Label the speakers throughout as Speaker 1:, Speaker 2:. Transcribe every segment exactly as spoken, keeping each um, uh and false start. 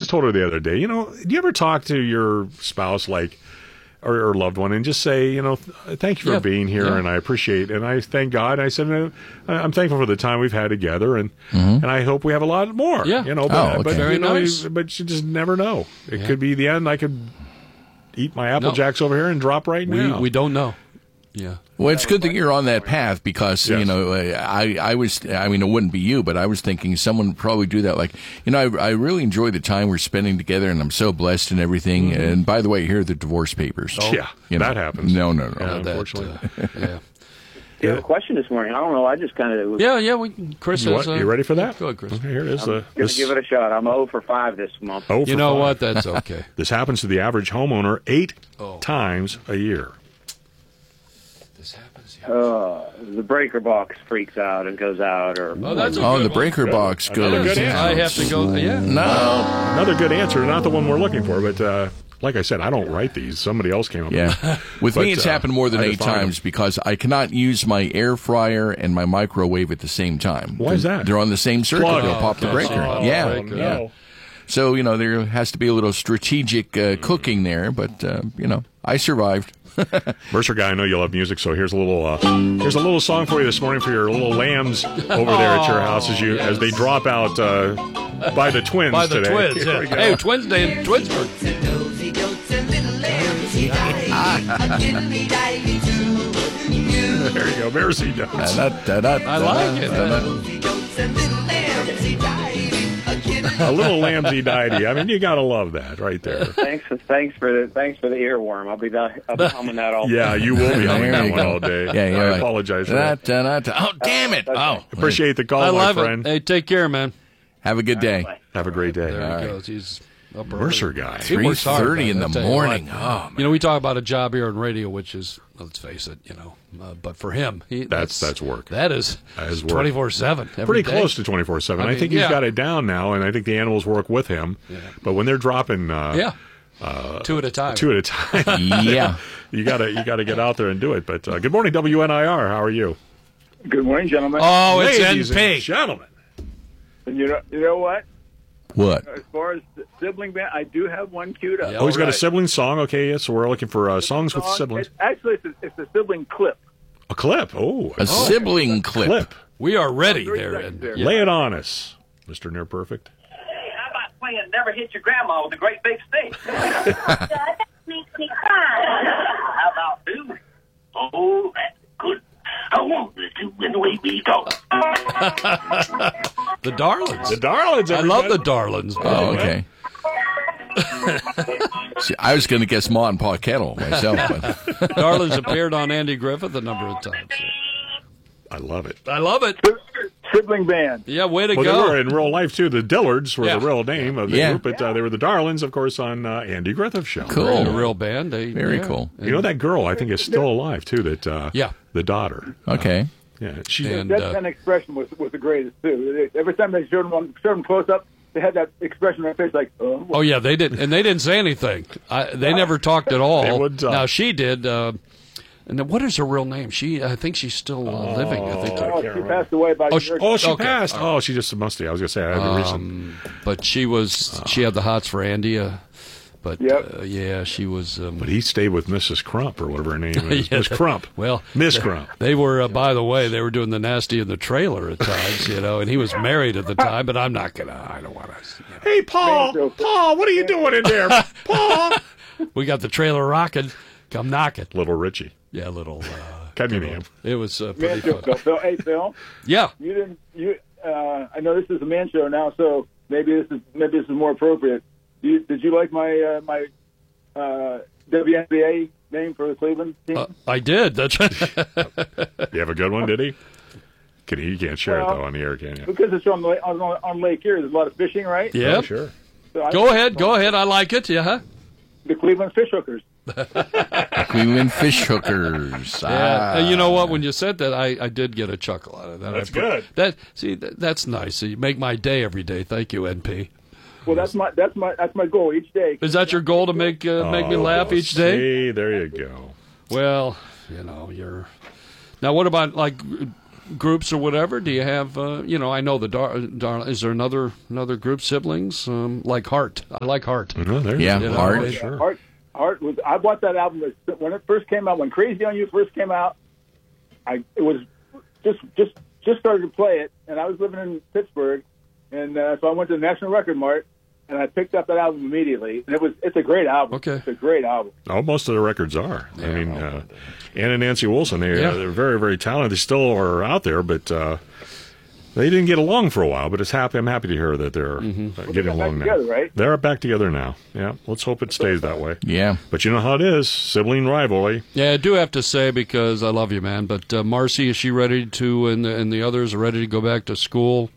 Speaker 1: just told her the other day, you know, do you ever talk to your spouse like, or, or loved one, and just say, you know, th- thank you for
Speaker 2: Yeah.
Speaker 1: being here,
Speaker 2: Yeah.
Speaker 1: and I appreciate, and I thank God. I said, uh, I'm thankful for the time we've had together, and
Speaker 3: Mm-hmm.
Speaker 1: and I hope we have a lot more.
Speaker 2: Yeah.
Speaker 1: You know, but,
Speaker 3: Oh, okay.
Speaker 1: but
Speaker 2: Very
Speaker 1: you know,
Speaker 2: nice.
Speaker 1: you, but you just never know. It
Speaker 2: Yeah.
Speaker 1: could be the end. I could eat my Apple
Speaker 2: No.
Speaker 1: Jacks over here and drop right
Speaker 2: We
Speaker 1: now.
Speaker 2: we don't know. Yeah.
Speaker 3: Well, it's good that you're on that path because,
Speaker 1: Yes.
Speaker 3: you know, I, I was, I mean, it wouldn't be you, but I was thinking someone would probably do that. Like, you know, I, I really enjoy the time we're spending together and I'm so blessed and everything.
Speaker 1: Mm-hmm.
Speaker 3: And by the way, here are the divorce papers.
Speaker 1: yeah,
Speaker 3: You know.
Speaker 1: that happens.
Speaker 3: No, no, no.
Speaker 1: Yeah,
Speaker 2: That,
Speaker 1: unfortunately.
Speaker 2: uh, yeah.
Speaker 4: You have a question this morning? I don't know. I just kind of
Speaker 2: Yeah, yeah. We Chris
Speaker 1: You,
Speaker 2: has.
Speaker 1: what,
Speaker 2: Uh,
Speaker 1: you ready for that?
Speaker 2: Go ahead, Chris.
Speaker 1: Okay, here it is.
Speaker 4: I'm
Speaker 1: Uh,
Speaker 4: going
Speaker 1: this,
Speaker 4: to give it a shot. I'm zero for five this month.
Speaker 1: oh for
Speaker 2: You know
Speaker 1: five.
Speaker 2: what? That's okay.
Speaker 1: This happens to the average homeowner eight
Speaker 2: Oh.
Speaker 1: times a year.
Speaker 2: This happens.
Speaker 4: Uh, the breaker box freaks out and goes out, or
Speaker 2: Oh, that's a
Speaker 3: Oh,
Speaker 2: good
Speaker 3: the
Speaker 2: one.
Speaker 3: breaker box
Speaker 1: Another
Speaker 3: goes.
Speaker 1: good answer.
Speaker 2: I have to go. Yeah.
Speaker 3: No.
Speaker 1: Another good answer, not the one we're looking for, but uh, like I said, I don't write these. Somebody else came up with
Speaker 3: Yeah.
Speaker 1: it.
Speaker 3: With
Speaker 1: But,
Speaker 3: me, it's
Speaker 1: uh,
Speaker 3: happened more than
Speaker 1: I
Speaker 3: eight
Speaker 1: just find
Speaker 3: times
Speaker 1: them.
Speaker 3: because I cannot use my air fryer and my microwave at the same time.
Speaker 1: Why is that?
Speaker 3: They're on the same circuit.
Speaker 1: Plug.
Speaker 3: They'll pop the
Speaker 2: Oh,
Speaker 3: breaker.
Speaker 2: oh,
Speaker 3: yeah.
Speaker 2: breaker.
Speaker 3: Yeah.
Speaker 1: No.
Speaker 3: So, you know, there has to be a little strategic uh, cooking there, but, uh, you know, I survived.
Speaker 1: Mercer guy, I know you love music, so here's a little uh, here's a little song for you this morning for your little lambs over there at your house as you
Speaker 2: yes.
Speaker 1: as they drop out uh, by the twins
Speaker 2: By the
Speaker 1: today.
Speaker 2: twins.
Speaker 1: Here we
Speaker 2: Yeah.
Speaker 1: go.
Speaker 2: Hey, twins day in Twinsburg.
Speaker 1: There you go, Mercy does.
Speaker 3: I
Speaker 2: like it.
Speaker 1: A little lambsy diety. I mean, you gotta love that right there.
Speaker 4: thanks, thanks for the thanks for the earworm. I'll be that, I'll be humming that all.
Speaker 1: Yeah, you will be humming
Speaker 3: There
Speaker 1: that
Speaker 3: you
Speaker 1: one
Speaker 3: go.
Speaker 1: all day.
Speaker 3: Yeah, you're
Speaker 1: I
Speaker 3: right.
Speaker 1: apologize for that.
Speaker 3: Oh, damn it. Oh,
Speaker 1: Appreciate the call,
Speaker 2: I
Speaker 1: my
Speaker 2: love
Speaker 1: friend.
Speaker 2: it. Hey, take care, man.
Speaker 3: Have a good day.
Speaker 1: Have a great day.
Speaker 2: There
Speaker 1: All
Speaker 2: he
Speaker 1: right.
Speaker 2: goes. He's up early.
Speaker 1: Mercer guy.
Speaker 2: He works hard,
Speaker 3: three thirty
Speaker 2: man,
Speaker 3: in
Speaker 2: I'll
Speaker 3: the
Speaker 2: tell you
Speaker 3: morning.
Speaker 2: what.
Speaker 3: Oh, man.
Speaker 2: You know, we talk about a job here on radio, which is, let's face it, you know, uh, but for him, he,
Speaker 1: That's- that's work.
Speaker 2: That is,
Speaker 1: That is work.
Speaker 2: twenty-four seven.
Speaker 1: Pretty close to twenty-four seven.
Speaker 2: I
Speaker 1: I,
Speaker 2: mean,
Speaker 1: think he's
Speaker 2: yeah.
Speaker 1: got it down now, and I think the animals work with him. But when they're dropping uh,
Speaker 2: Yeah. two at a time.
Speaker 1: two at a time,
Speaker 3: Yeah.
Speaker 1: you gotta you gotta get out there and do it. But uh, good morning, W N I R. How are you?
Speaker 5: Good morning, gentlemen.
Speaker 2: Oh, it's
Speaker 1: Ladies
Speaker 2: N P.
Speaker 1: and gentlemen.
Speaker 5: And you know, you know what?
Speaker 3: What?
Speaker 5: As far as the sibling band, I do have one queued up.
Speaker 2: Yeah.
Speaker 1: Oh, he's got a
Speaker 2: right.
Speaker 1: sibling song. Okay, yeah, so we're looking for uh, songs with
Speaker 5: Song-
Speaker 1: siblings.
Speaker 5: It's, actually, it's a, it's a sibling clip.
Speaker 1: A clip. Oh,
Speaker 3: A sibling clip.
Speaker 1: clip.
Speaker 2: We are ready
Speaker 5: Three
Speaker 2: there.
Speaker 5: seconds
Speaker 2: And,
Speaker 5: there.
Speaker 2: yeah.
Speaker 1: Lay it on us, Mister Near Perfect.
Speaker 6: How about playing Never Hit Your Grandma with a great big stick?
Speaker 7: That makes me cry.
Speaker 6: How about do? Oh, that's good. I want this to win the way we go.
Speaker 2: The Darlings.
Speaker 1: The Darlings.
Speaker 2: I love the
Speaker 1: everybody.
Speaker 2: Darlings.
Speaker 3: Oh, okay. See, I was going to guess Ma and Pa Kettle myself. But
Speaker 2: Darlings appeared on Andy Griffith a number of times.
Speaker 1: I love it.
Speaker 2: I love it.
Speaker 5: Sibling band.
Speaker 2: Yeah, way to
Speaker 1: Well, they
Speaker 2: go.
Speaker 1: were in real life too. The Dillards were
Speaker 2: Yeah.
Speaker 1: the real name of the
Speaker 3: Yeah.
Speaker 1: group, but uh, they were the Darlings, of course, on uh, Andy Griffith show.
Speaker 3: Cool.
Speaker 2: A real band. They,
Speaker 3: Very
Speaker 2: yeah.
Speaker 3: cool.
Speaker 1: You know that girl? I think is still alive too. That uh,
Speaker 2: Yeah.
Speaker 1: the daughter.
Speaker 3: Okay.
Speaker 1: Yeah, she.
Speaker 2: And,
Speaker 5: That,
Speaker 2: uh,
Speaker 5: that expression was, was the greatest, too. Every time they showed them, on, showed them close up, they had that expression on their face like, oh.
Speaker 2: Oh yeah, they did, and they didn't say anything. I, they never talked at all.
Speaker 1: They would, uh,
Speaker 2: now she did. Uh, and then what is her real name? She, I think she's still uh, living. I think.
Speaker 5: Oh,
Speaker 1: can't
Speaker 5: she
Speaker 1: remember.
Speaker 5: passed away about
Speaker 2: Oh,
Speaker 5: a
Speaker 2: she-
Speaker 5: year
Speaker 1: Oh, she
Speaker 2: Okay,
Speaker 1: passed.
Speaker 2: all right.
Speaker 1: Oh, she just must be. I was gonna say I have a recent.
Speaker 2: Um, but she was. She had the hots for Andy. Uh, but
Speaker 5: Yep.
Speaker 2: uh, yeah, she was. Um,
Speaker 1: But he stayed with Missus Crump or whatever her name is.
Speaker 2: Yeah,
Speaker 1: Miss Crump.
Speaker 2: well,
Speaker 1: Miss Crump.
Speaker 2: They were, uh, by the way, they were doing the nasty in the trailer at times, you know, and he was married at the time. But I'm not gonna. I don't want to. You know.
Speaker 1: Hey, Paul. Paul, what are you doing in there, Paul?
Speaker 2: We got the trailer rocking. Come knocking.
Speaker 1: Little Richie.
Speaker 2: Yeah, a little. Uh,
Speaker 1: Cunningham.
Speaker 2: it was uh,
Speaker 5: Man
Speaker 2: pretty
Speaker 5: show,
Speaker 2: fun.
Speaker 5: Phil. Phil. Hey, Phil,
Speaker 2: Yeah.
Speaker 5: you didn't, you, uh, I know this is a man show now, so maybe this is, maybe this is more appropriate. You, did you like my, uh, my, uh, W N B A name for the Cleveland team?
Speaker 2: Uh, I did. That's
Speaker 1: You have a good one, did he? Can he? You can't share it
Speaker 5: Well,
Speaker 1: though on the air, can you?
Speaker 5: Because it's on, the, on, on Lake Erie, there's a lot of fishing, right?
Speaker 2: yeah.
Speaker 1: Oh, sure.
Speaker 5: So I-
Speaker 2: Go ahead. Go ahead. I like it. Yeah.
Speaker 5: The Cleveland Fish Hookers.
Speaker 3: Cleveland Fish Hookers.
Speaker 2: Yeah.
Speaker 3: Ah.
Speaker 2: And you know what? When you said that, I, I did get a chuckle out of that.
Speaker 1: That's
Speaker 2: I put-
Speaker 1: good.
Speaker 2: That see, that, that's nice. So you make my day every day. Thank you, N P.
Speaker 5: Well, that's my that's my that's my goal each day.
Speaker 2: Is that your goal to make uh, make me
Speaker 1: Oh,
Speaker 2: laugh each day?
Speaker 1: See, there you go.
Speaker 2: Well, you know, you're. Now, what about like groups or whatever? Do you have, uh, you know, I know the Dar- Dar- is there another another group siblings um, like Heart? I like Heart.
Speaker 1: No, there's
Speaker 3: Yeah,
Speaker 2: You know,
Speaker 3: Heart.
Speaker 2: they-
Speaker 1: Sure.
Speaker 5: Art, Art was. I bought that album as- when it first came out. When Crazy on You first came out, I it was just just just started to play it, and I was living in Pittsburgh, and uh, so I went to the National Record Mart, and I picked up that album immediately, and it was it's a great album.
Speaker 2: Okay.
Speaker 5: It's a great album.
Speaker 1: Oh, most of the records are. I mean, uh, Ann and Nancy Wilson, they,
Speaker 2: Yeah.
Speaker 1: uh, they're very, very talented. They still are out there, but uh, they didn't get along for a while. But it's happy. I'm happy to hear that they're
Speaker 2: Mm-hmm.
Speaker 1: uh,
Speaker 5: They
Speaker 1: getting
Speaker 5: got back
Speaker 1: along now.
Speaker 5: together, right?
Speaker 1: They're back together now. Yeah, let's hope it stays that way.
Speaker 3: Yeah.
Speaker 1: But you know how it is, sibling rivalry.
Speaker 2: Yeah, I do have to say, because I love you, man, but uh, Marcy, is she ready to, and the, and the others are ready to go back to school?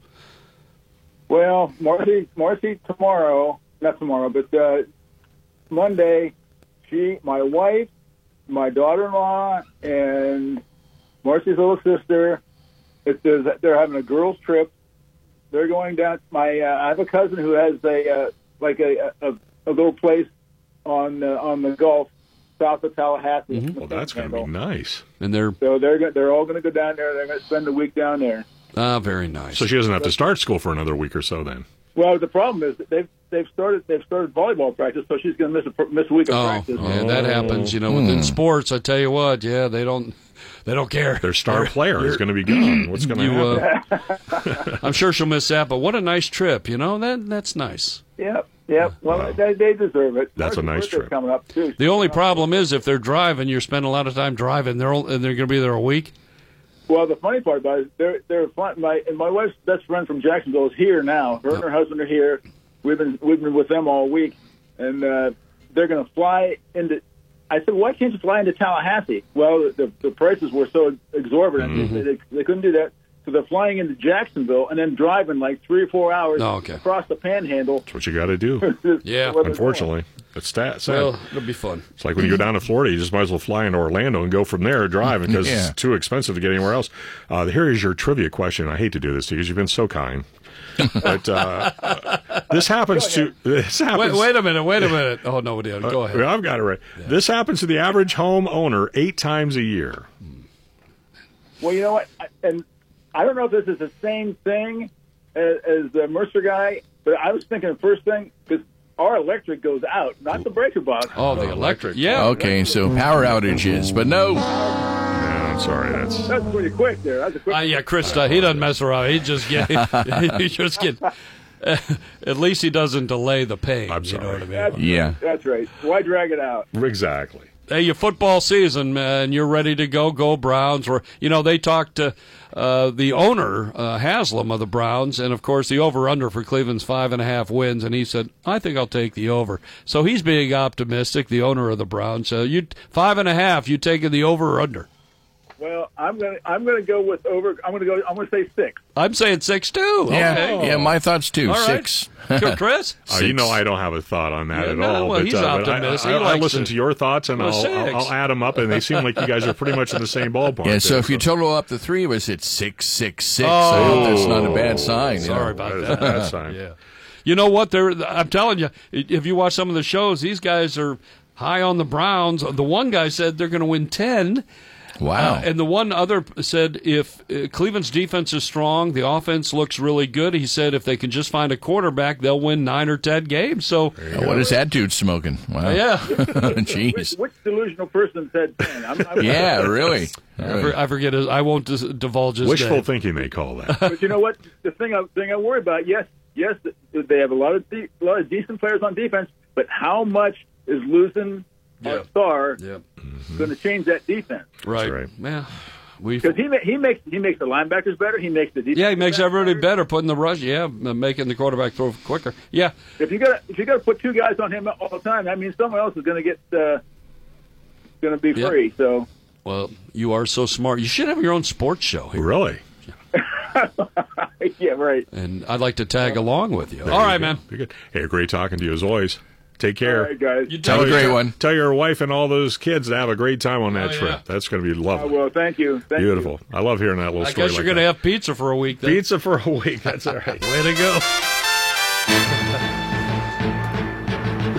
Speaker 5: Well, Marcy, Marcy tomorrow, not tomorrow, but uh, Monday, she, my wife, my daughter-in-law, and Marcy's little sister, it, there's, they're having a girls' trip. They're going down. My uh, I have a cousin who has a uh, like a, a a little place on uh, on the Gulf south of Tallahassee.
Speaker 2: Mm-hmm.
Speaker 1: Well, that's going to be nice.
Speaker 2: And they're,
Speaker 5: So they're go- they're all going to go down there. They're going to spend the week down there.
Speaker 2: ah, very nice.
Speaker 1: So she doesn't have to start school for another week or so then.
Speaker 5: Well, the problem is that they've they've started they've started volleyball practice, so she's going to miss a pr- miss a week of
Speaker 2: Oh,
Speaker 5: practice.
Speaker 2: yeah, that happens. You know, within sports, I tell you what, yeah, they don't, they don't care.
Speaker 1: Their star player is going to be gone. What's going to
Speaker 2: You,
Speaker 1: happen?
Speaker 2: uh, I'm sure she'll miss that, but what a nice trip. You know, that that's nice.
Speaker 5: Yep, yep. Well,
Speaker 1: Wow.
Speaker 5: they, they deserve it.
Speaker 1: That's a
Speaker 5: Marcy's
Speaker 1: nice
Speaker 5: birthday's
Speaker 1: trip.
Speaker 5: coming up too.
Speaker 2: The only problem is if they're driving, you're spending a lot of time driving. They're all, and they're going to be there a week.
Speaker 5: Well, the funny part about it is they're they're flying, my and my wife's best friend from Jacksonville is here now. Her and her husband are here. We've been we've been with them all week, and uh, they're going to fly into. I said, why can't you fly into Tallahassee? Well, the the prices were so exorbitant
Speaker 2: Mm-hmm.
Speaker 5: they, they, they couldn't do that. So they're flying into Jacksonville and then driving like three or four hours
Speaker 2: Oh, okay.
Speaker 5: across the Panhandle.
Speaker 1: That's what you got to do.
Speaker 2: Yeah,
Speaker 5: Where they're
Speaker 1: Unfortunately, it's that sad.
Speaker 2: Well, it'll be fun.
Speaker 1: It's like when you go down to Florida, you just might as well fly into Orlando and go from there driving because
Speaker 3: Yeah.
Speaker 1: it's too expensive to get anywhere else. Uh, here is your trivia question. I hate to do this because you've been so kind. But uh, this happens to this
Speaker 2: Wait,
Speaker 1: happens.
Speaker 2: wait a minute. Wait a minute. Oh no, Dan, go ahead.
Speaker 1: Well, I've got it right. This happens to the average home owner eight times a year.
Speaker 5: Well, you know what? I- And I don't know if this is the same thing as, as the Mercer guy, but I was thinking the first thing, because our electric goes out, not the breaker box.
Speaker 2: Oh, the electric. Yeah.
Speaker 3: Okay, so power outages, but no.
Speaker 1: Yeah, I'm sorry. That's
Speaker 5: That's pretty quick there. That's a quick.
Speaker 2: Uh, yeah, Chris, uh, he doesn't mess around. He just get, he just get. Uh, at least he doesn't delay the pain.
Speaker 1: I'm
Speaker 2: You know
Speaker 1: sorry.
Speaker 2: what I mean?
Speaker 5: That's,
Speaker 3: Yeah.
Speaker 5: that's right. Why drag it out?
Speaker 1: exactly.
Speaker 2: Hey, your football season, man, you're ready to go. Go Browns. Or you know, they talked to uh, the owner uh, Haslam of the Browns, and of course the over/under for Cleveland's five and a half wins, and he said, "I think I'll take the over." So he's being optimistic. The owner of the Browns, so you five and a half. You taking the over or under?
Speaker 5: Well, I'm gonna I'm gonna go with over. I'm gonna go. I'm gonna say six.
Speaker 2: I'm saying six too.
Speaker 3: Yeah,
Speaker 2: Okay.
Speaker 3: yeah, my thoughts too.
Speaker 2: All right.
Speaker 3: Six.
Speaker 2: Good, Chris.
Speaker 1: Uh, you know, I don't have a thought on that
Speaker 2: Yeah,
Speaker 1: at
Speaker 2: no,
Speaker 1: all.
Speaker 2: well,
Speaker 1: but,
Speaker 2: he's
Speaker 1: uh, but I,
Speaker 2: optimistic.
Speaker 1: I,
Speaker 2: He
Speaker 1: I
Speaker 2: likes
Speaker 1: listen
Speaker 2: to-
Speaker 1: to your thoughts and
Speaker 2: Well,
Speaker 1: I'll,
Speaker 2: six.
Speaker 1: I'll, I'll add them up, and they seem like you guys are pretty much in the same ballpark.
Speaker 3: Yeah, so
Speaker 1: there,
Speaker 3: if you total up the three of us, it's six, six, six.
Speaker 2: Oh.
Speaker 3: I hope that's not a bad sign. you
Speaker 2: Sorry
Speaker 3: know.
Speaker 2: about
Speaker 1: that is
Speaker 2: that.
Speaker 1: a bad sign.
Speaker 2: Yeah. You know what? They're, I'm telling you, if you watch some of the shows, these guys are high on the Browns. The one guy said they're going to win ten.
Speaker 3: Wow.
Speaker 2: Uh, and the one other said if uh, Cleveland's defense is strong, the offense looks really good. He said if they can just find a quarterback, they'll win nine or ten games. So,
Speaker 3: Oh, what is that dude smoking? Wow.
Speaker 2: yeah.
Speaker 5: Which,
Speaker 3: Jeez.
Speaker 5: which delusional person said ten? I'm, I'm,
Speaker 3: Yeah, really.
Speaker 2: I,
Speaker 3: Really.
Speaker 2: for, I forget his, I won't dis- divulge his
Speaker 1: Wishful
Speaker 2: name.
Speaker 1: thinking, they call that.
Speaker 5: But you know what? The thing I thing I worry about. Yes, yes, they have a lot of de- a lot of decent players on defense, but how much is losing
Speaker 2: Yeah.
Speaker 5: our star
Speaker 2: Yeah.
Speaker 5: going to change that defense?
Speaker 2: Right.
Speaker 1: right.
Speaker 2: Yeah. We,
Speaker 5: Because he ma- he makes he makes the linebackers better. He makes the defense.
Speaker 2: yeah, he makes everybody better, putting the rush. Yeah, making the quarterback throw quicker. Yeah.
Speaker 5: If you got if you got to put two guys on him all the time, that means someone else is going to get uh, going to be
Speaker 2: Yeah.
Speaker 5: free. So
Speaker 2: Well, you are so smart. You should have your own sports show here.
Speaker 1: Really?
Speaker 5: yeah, right.
Speaker 2: And I'd like to tag along with you. All right, man.
Speaker 1: Be good. Hey, great talking to you as always. Take
Speaker 5: All
Speaker 1: care.
Speaker 5: right, guys.
Speaker 2: You
Speaker 3: Have a
Speaker 2: tell
Speaker 3: great one.
Speaker 1: Tell your wife and all those kids to have a great time on that
Speaker 2: Oh, yeah.
Speaker 1: trip. That's going to be
Speaker 5: I
Speaker 1: lovely.
Speaker 5: will. Thank you. Thank
Speaker 1: Beautiful. I love hearing that little
Speaker 2: I
Speaker 1: story.
Speaker 2: guess you're
Speaker 1: like
Speaker 2: going to
Speaker 1: that.
Speaker 2: have pizza for a week then.
Speaker 1: Pizza for a week. That's all right.
Speaker 2: Way to go.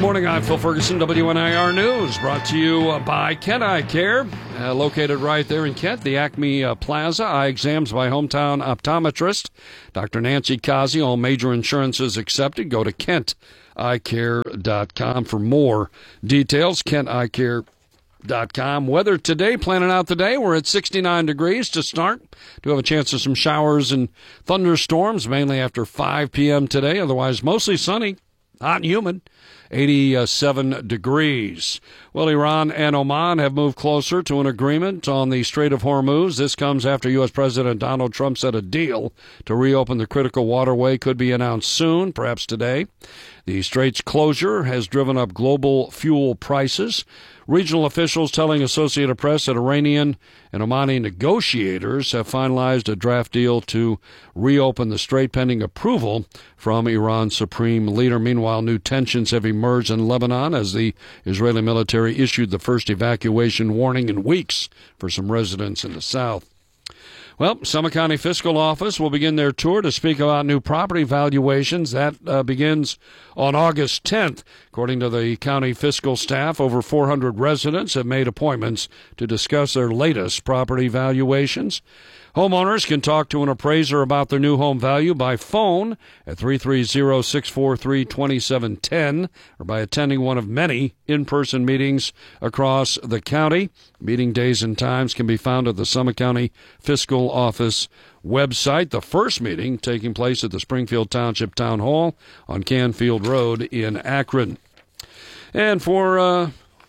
Speaker 2: Morning, I'm Phil Ferguson, W N I R News, brought to you by Kent Eye Care, uh, located right there in Kent, the Acme uh, Plaza. Eye exams by hometown optometrist, Doctor Nancy Kazi. All major insurances accepted. Go to kent eye care dot com for more details. kent eye care dot com. Weather today, planning out the day, we're at sixty-nine degrees to start. Do have a chance of some showers and thunderstorms, mainly after five p.m. today. Otherwise, mostly sunny, hot and humid. eighty-seven degrees. Well, Iran and Oman have moved closer to an agreement on the Strait of Hormuz. This comes after U S. President Donald Trump said a deal to reopen the critical waterway could be announced soon, perhaps today. The strait's closure has driven up global fuel prices. Regional officials telling Associated Press that Iranian and Omani negotiators have finalized a draft deal to reopen the strait pending approval from Iran's supreme leader. Meanwhile, new tensions have emerged in Lebanon as the Israeli military issued the first evacuation warning in weeks for some residents in the south. Well, Summit County Fiscal Office will begin their tour to speak about new property valuations. That uh, begins on August tenth. According to the county fiscal staff, over four hundred residents have made appointments to discuss their latest property valuations. Homeowners can talk to an appraiser about their new home value by phone at three three zero, six four three, two seven one zero or by attending one of many in-person meetings across the county. Meeting days and times can be found at the Summit County Fiscal Office website. The first meeting taking place at the Springfield Township Town Hall on Canfield Road in Akron. And for uh,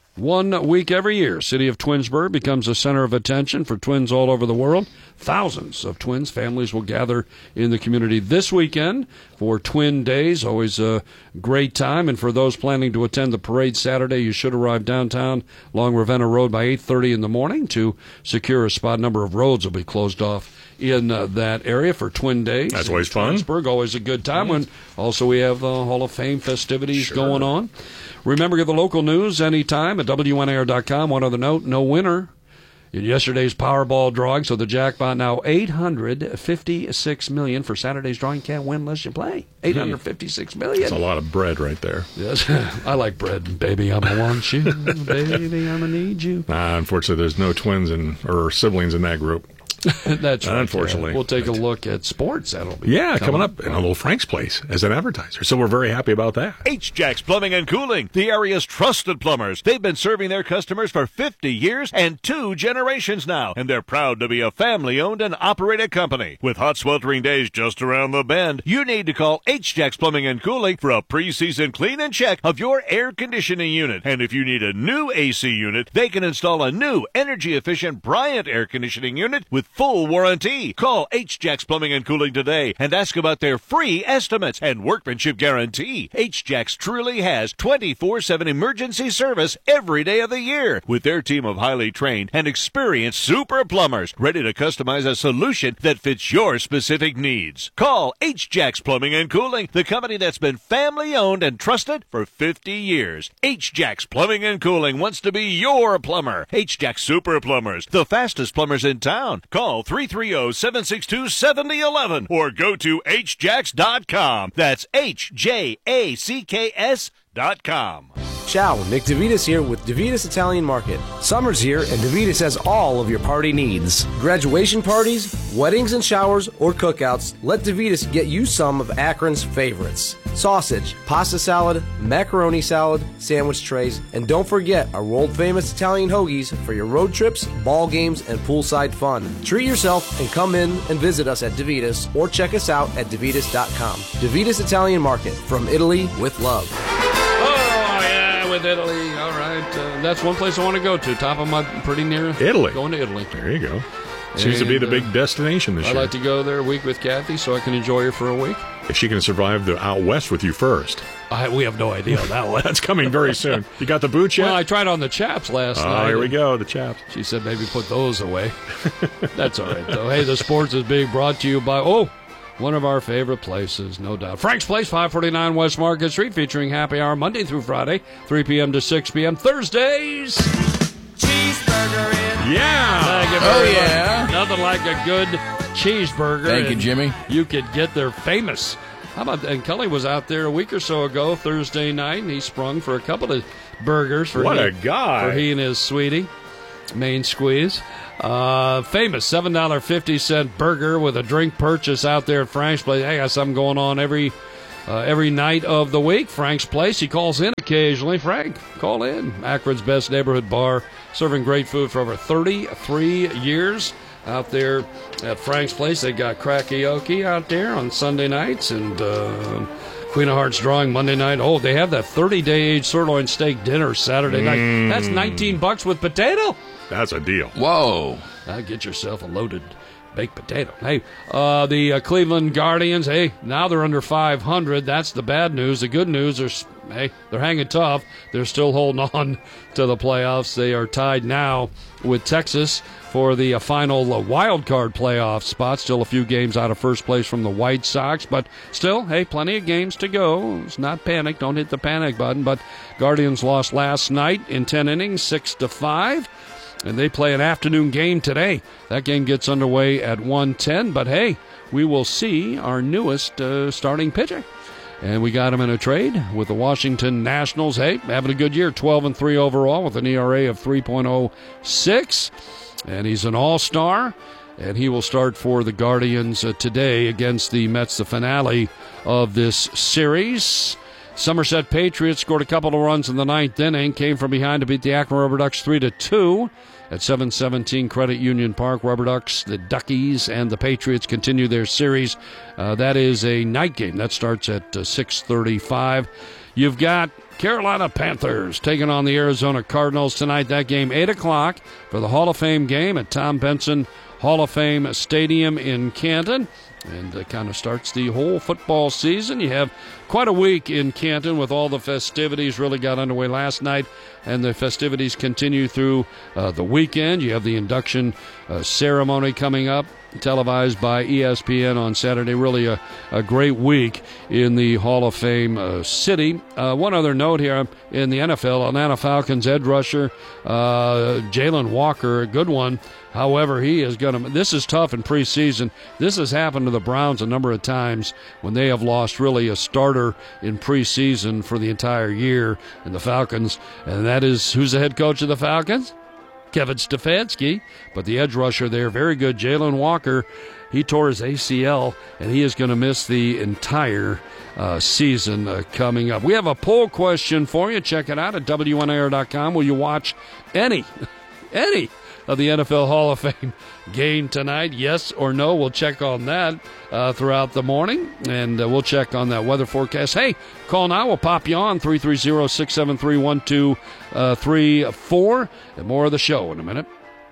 Speaker 2: one week every year, City of Twinsburg becomes a center of attention for twins all over the world. Thousands of twins families will gather in the community this weekend for Twin Days. Always a great time. And for those planning to attend the parade Saturday, you should arrive downtown along Ravenna Road by eight thirty in the morning to secure a spot. A number of roads will be closed off in uh, that area for Twin Days.
Speaker 1: That's always fun.
Speaker 2: Twinsburg, always a good time. When also we have uh, Hall of Fame festivities
Speaker 1: Sure.
Speaker 2: going on. Remember, get the local news anytime at W N A R dot com. One other note, no winner in yesterday's Powerball drawing, so the jackpot now eight hundred fifty-six million dollars. For Saturday's drawing, can't win unless you play. eight hundred fifty-six million dollars.
Speaker 1: That's a lot of bread right there.
Speaker 2: Yes, I like bread. Baby, I'ma want you. Baby, I'ma need you.
Speaker 1: Uh, unfortunately, there's no twins in, or siblings in that group.
Speaker 2: That's right.
Speaker 1: Unfortunately.
Speaker 2: Yeah. We'll take
Speaker 1: But-
Speaker 2: a look at sports. That'll be
Speaker 1: Yeah, coming up in a little Frank's Place as an advertiser. So we're very happy about that.
Speaker 8: H-Jacks Plumbing and Cooling, the area's trusted plumbers. They've been serving their customers for fifty years and two generations now, and they're proud to be a family-owned and operated company. With hot, sweltering days just around the bend, you need to call H-Jacks Plumbing and Cooling for a pre-season clean and check of your air conditioning unit. And if you need a new A C unit, they can install a new energy-efficient Bryant air conditioning unit with full warranty. Call H-Jacks Plumbing and Cooling today and ask about their free estimates and workmanship guarantee. H-Jacks truly has twenty-four seven emergency service every day of the year with their team of highly trained and experienced super plumbers ready to customize a solution that fits your specific needs. Call H-Jacks Plumbing and Cooling, the company that's been family owned and trusted for fifty years. H-Jacks Plumbing and Cooling wants to be your plumber. H-Jacks Super Plumbers, the fastest plumbers in town. Call three three zero, seven six two, seven zero one one or go to H jacks dot com. That's H J A C K S dot com.
Speaker 9: Ciao, Nick DeVitas here with DeVitas Italian Market. Summer's here and DeVitas has all of your party needs. Graduation parties, weddings and showers, or cookouts, let DeVitas get you some of Akron's favorites. Sausage, pasta salad, macaroni salad, sandwich trays, and don't forget our world-famous Italian hoagies for your road trips, ball games, and poolside fun. Treat yourself and come in and visit us at DeVitas or check us out at DeVitas dot com. DeVitas Italian Market, from Italy with love.
Speaker 2: With Italy, all right. Uh, that's one place I want to go to. Top of my pretty near
Speaker 1: Italy.
Speaker 2: Going to Italy.
Speaker 1: There you go. Seems to be the
Speaker 2: And,
Speaker 1: big
Speaker 2: uh,
Speaker 1: destination this
Speaker 2: I'd
Speaker 1: year.
Speaker 2: like to go there a week with Kathy so I can enjoy her for a week.
Speaker 1: If she can survive the out west with you first.
Speaker 2: I, we have no idea on that one.
Speaker 1: That's coming very soon. You got the boots yet?
Speaker 2: Well, I tried on the chaps last
Speaker 1: Oh,
Speaker 2: night.
Speaker 1: here we go, the chaps.
Speaker 2: She said maybe put those away. That's all right, though. Hey, the sports is being brought to you by, oh, one of our favorite places, no doubt. Frank's Place, five forty-nine West Market Street, featuring happy hour Monday through Friday, three p.m. to six p.m. Thursdays.
Speaker 10: Cheeseburger in.
Speaker 1: Yeah.
Speaker 2: Thank you
Speaker 3: Oh,
Speaker 2: very
Speaker 3: yeah.
Speaker 2: much. Nothing like a good cheeseburger.
Speaker 3: Thank you,
Speaker 2: and
Speaker 3: Jimmy.
Speaker 2: You could get their famous How about, and Cully was out there a week or so ago, Thursday night, and he sprung for a couple of burgers. For
Speaker 1: what
Speaker 2: he,
Speaker 1: a guy.
Speaker 2: For he and his sweetie. Main squeeze. Uh, famous seven dollars and fifty cents burger with a drink purchase out there at Frank's Place. Hey, I got something going on every uh, every night of the week. Frank's Place. He calls in occasionally. Frank, call in. Akron's best neighborhood bar, serving great food for over thirty-three years out there at Frank's Place. They got karaoke out there on Sunday nights and uh, Queen of Hearts drawing Monday night. Oh, they have that thirty-day aged sirloin steak dinner Saturday night.
Speaker 1: Mm.
Speaker 2: That's nineteen bucks with potato.
Speaker 1: That's a deal.
Speaker 3: Whoa.
Speaker 2: Now get yourself a loaded baked potato. Hey, uh, the uh, Cleveland Guardians, hey, now they're under five hundred. That's the bad news. The good news is, hey, they're hanging tough. They're still holding on to the playoffs. They are tied now with Texas for the uh, final uh, wild card playoff spot. Still a few games out of first place from the White Sox, but still, hey, plenty of games to go. It's not panic. Don't hit the panic button. But Guardians lost last night in ten innings, six to five. And they play an afternoon game today. That game gets underway at one ten. But, hey, we will see our newest uh, starting pitcher. And we got him in a trade with the Washington Nationals. Hey, having a good year, twelve and three overall with an E R A of three point oh six. And he's an all-star. And he will start for the Guardians uh, today against the Mets, the finale of this series. Somerset Patriots scored a couple of runs in the ninth inning, came from behind to beat the Akron Rubber Ducks three to two at seven seventeen Credit Union Park. Rubber Ducks, the Duckies, and the Patriots continue their series. Uh, that is a night game. That starts at uh, six thirty-five. You've got Carolina Panthers taking on the Arizona Cardinals tonight. That game, eight o'clock for the Hall of Fame game at Tom Benson Hall of Fame Stadium in Canton. And it kind of starts the whole football season. You have quite a week in Canton with all the festivities. Really got underway last night, and the festivities continue through uh, the weekend. You have the induction uh, ceremony coming up, televised by E S P N on Saturday. Really a, a great week in the Hall of Fame uh, city. Uh, one other note here in the N F L, Atlanta Falcons edge rusher uh, Jalen Walker, a good one. However, he is going to – this is tough in preseason. This has happened to the Browns a number of times when they have lost really a starter in preseason for the entire year in the Falcons. And that is – who's the head coach of the Falcons? Kevin Stefanski. But the edge rusher there, very good, Jalen Walker, he tore his A C L, and he is going to miss the entire uh, season uh, coming up. We have a poll question for you. Check it out at W N I R dot com. Will you watch any, any of the N F L Hall of Fame game tonight? Yes or no? We'll check on that uh, throughout the morning, and uh, we'll check on that weather forecast. Hey, call now. We'll pop you on three three zero, six seven three, one two three four. And more of the show in a minute.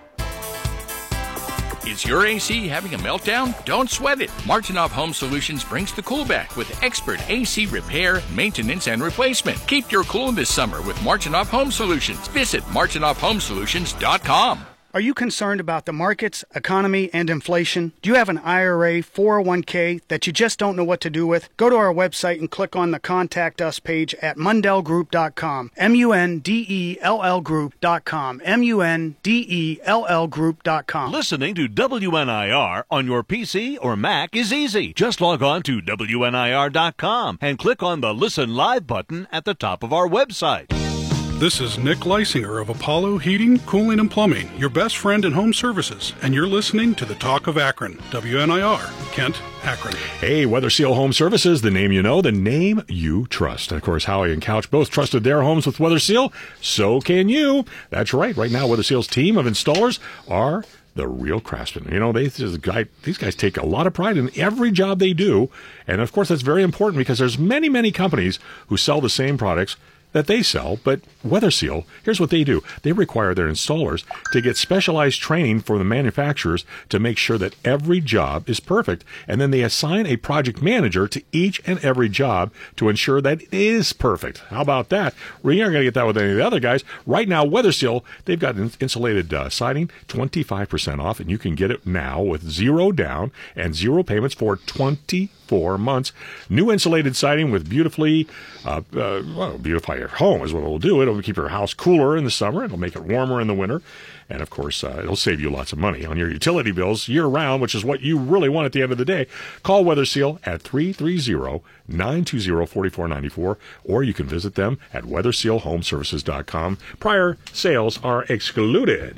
Speaker 3: Is your A C having a meltdown? Don't sweat it. Martinoff Home Solutions brings the cool back with expert A C repair, maintenance, and replacement. Keep your cool this summer with Martinoff Home Solutions. Visit martinoff home solutions dot com.
Speaker 11: Are you concerned about the markets, economy, and inflation? Do you have an I R A, four oh one k that you just don't know what to do with? Go to our website and click on the Contact Us page at mundell group dot com. M U N D E L L group dot com. M U N D E L L group dot com.
Speaker 8: Listening to W N I R on your P C or Mac is easy. Just log on to W N I R dot com and click on the Listen Live button at the top of our website.
Speaker 12: This is Nick Leisinger of Apollo Heating, Cooling, and Plumbing, your best friend in home services, and you're listening to the Talk of Akron, W N I R, Kent, Akron.
Speaker 1: Hey, Weather Seal Home Services, the name you know, the name you trust. And of course, Howie and Couch both trusted their homes with Weather Seal. So can you. That's right. Right now, Weather Seal's team of installers are the real craftsmen. You know, they this guy, these guys take a lot of pride in every job they do. And of course, that's very important because there's many, many companies who sell the same products that they sell, but Weather Seal, here's what they do. They require their installers to get specialized training from the manufacturers to make sure that every job is perfect, and then they assign a project manager to each and every job to ensure that it is perfect. How about that? We aren't going to get that with any of the other guys. Right now, Weather Seal, they've got insulated uh, siding, twenty-five percent off, and you can get it now with zero down and zero payments for twenty four months. New insulated siding with beautifully, uh, uh, well, beautify your home is what it'll do. It'll keep your house cooler in the summer. It'll make it warmer in the winter. And, of course, uh, it'll save you lots of money on your utility bills year-round, which is what you really want at the end of the day. Call Weather Seal at three three zero, nine two zero, four four nine four, or you can visit them at weather seal home services dot com. Prior sales are excluded.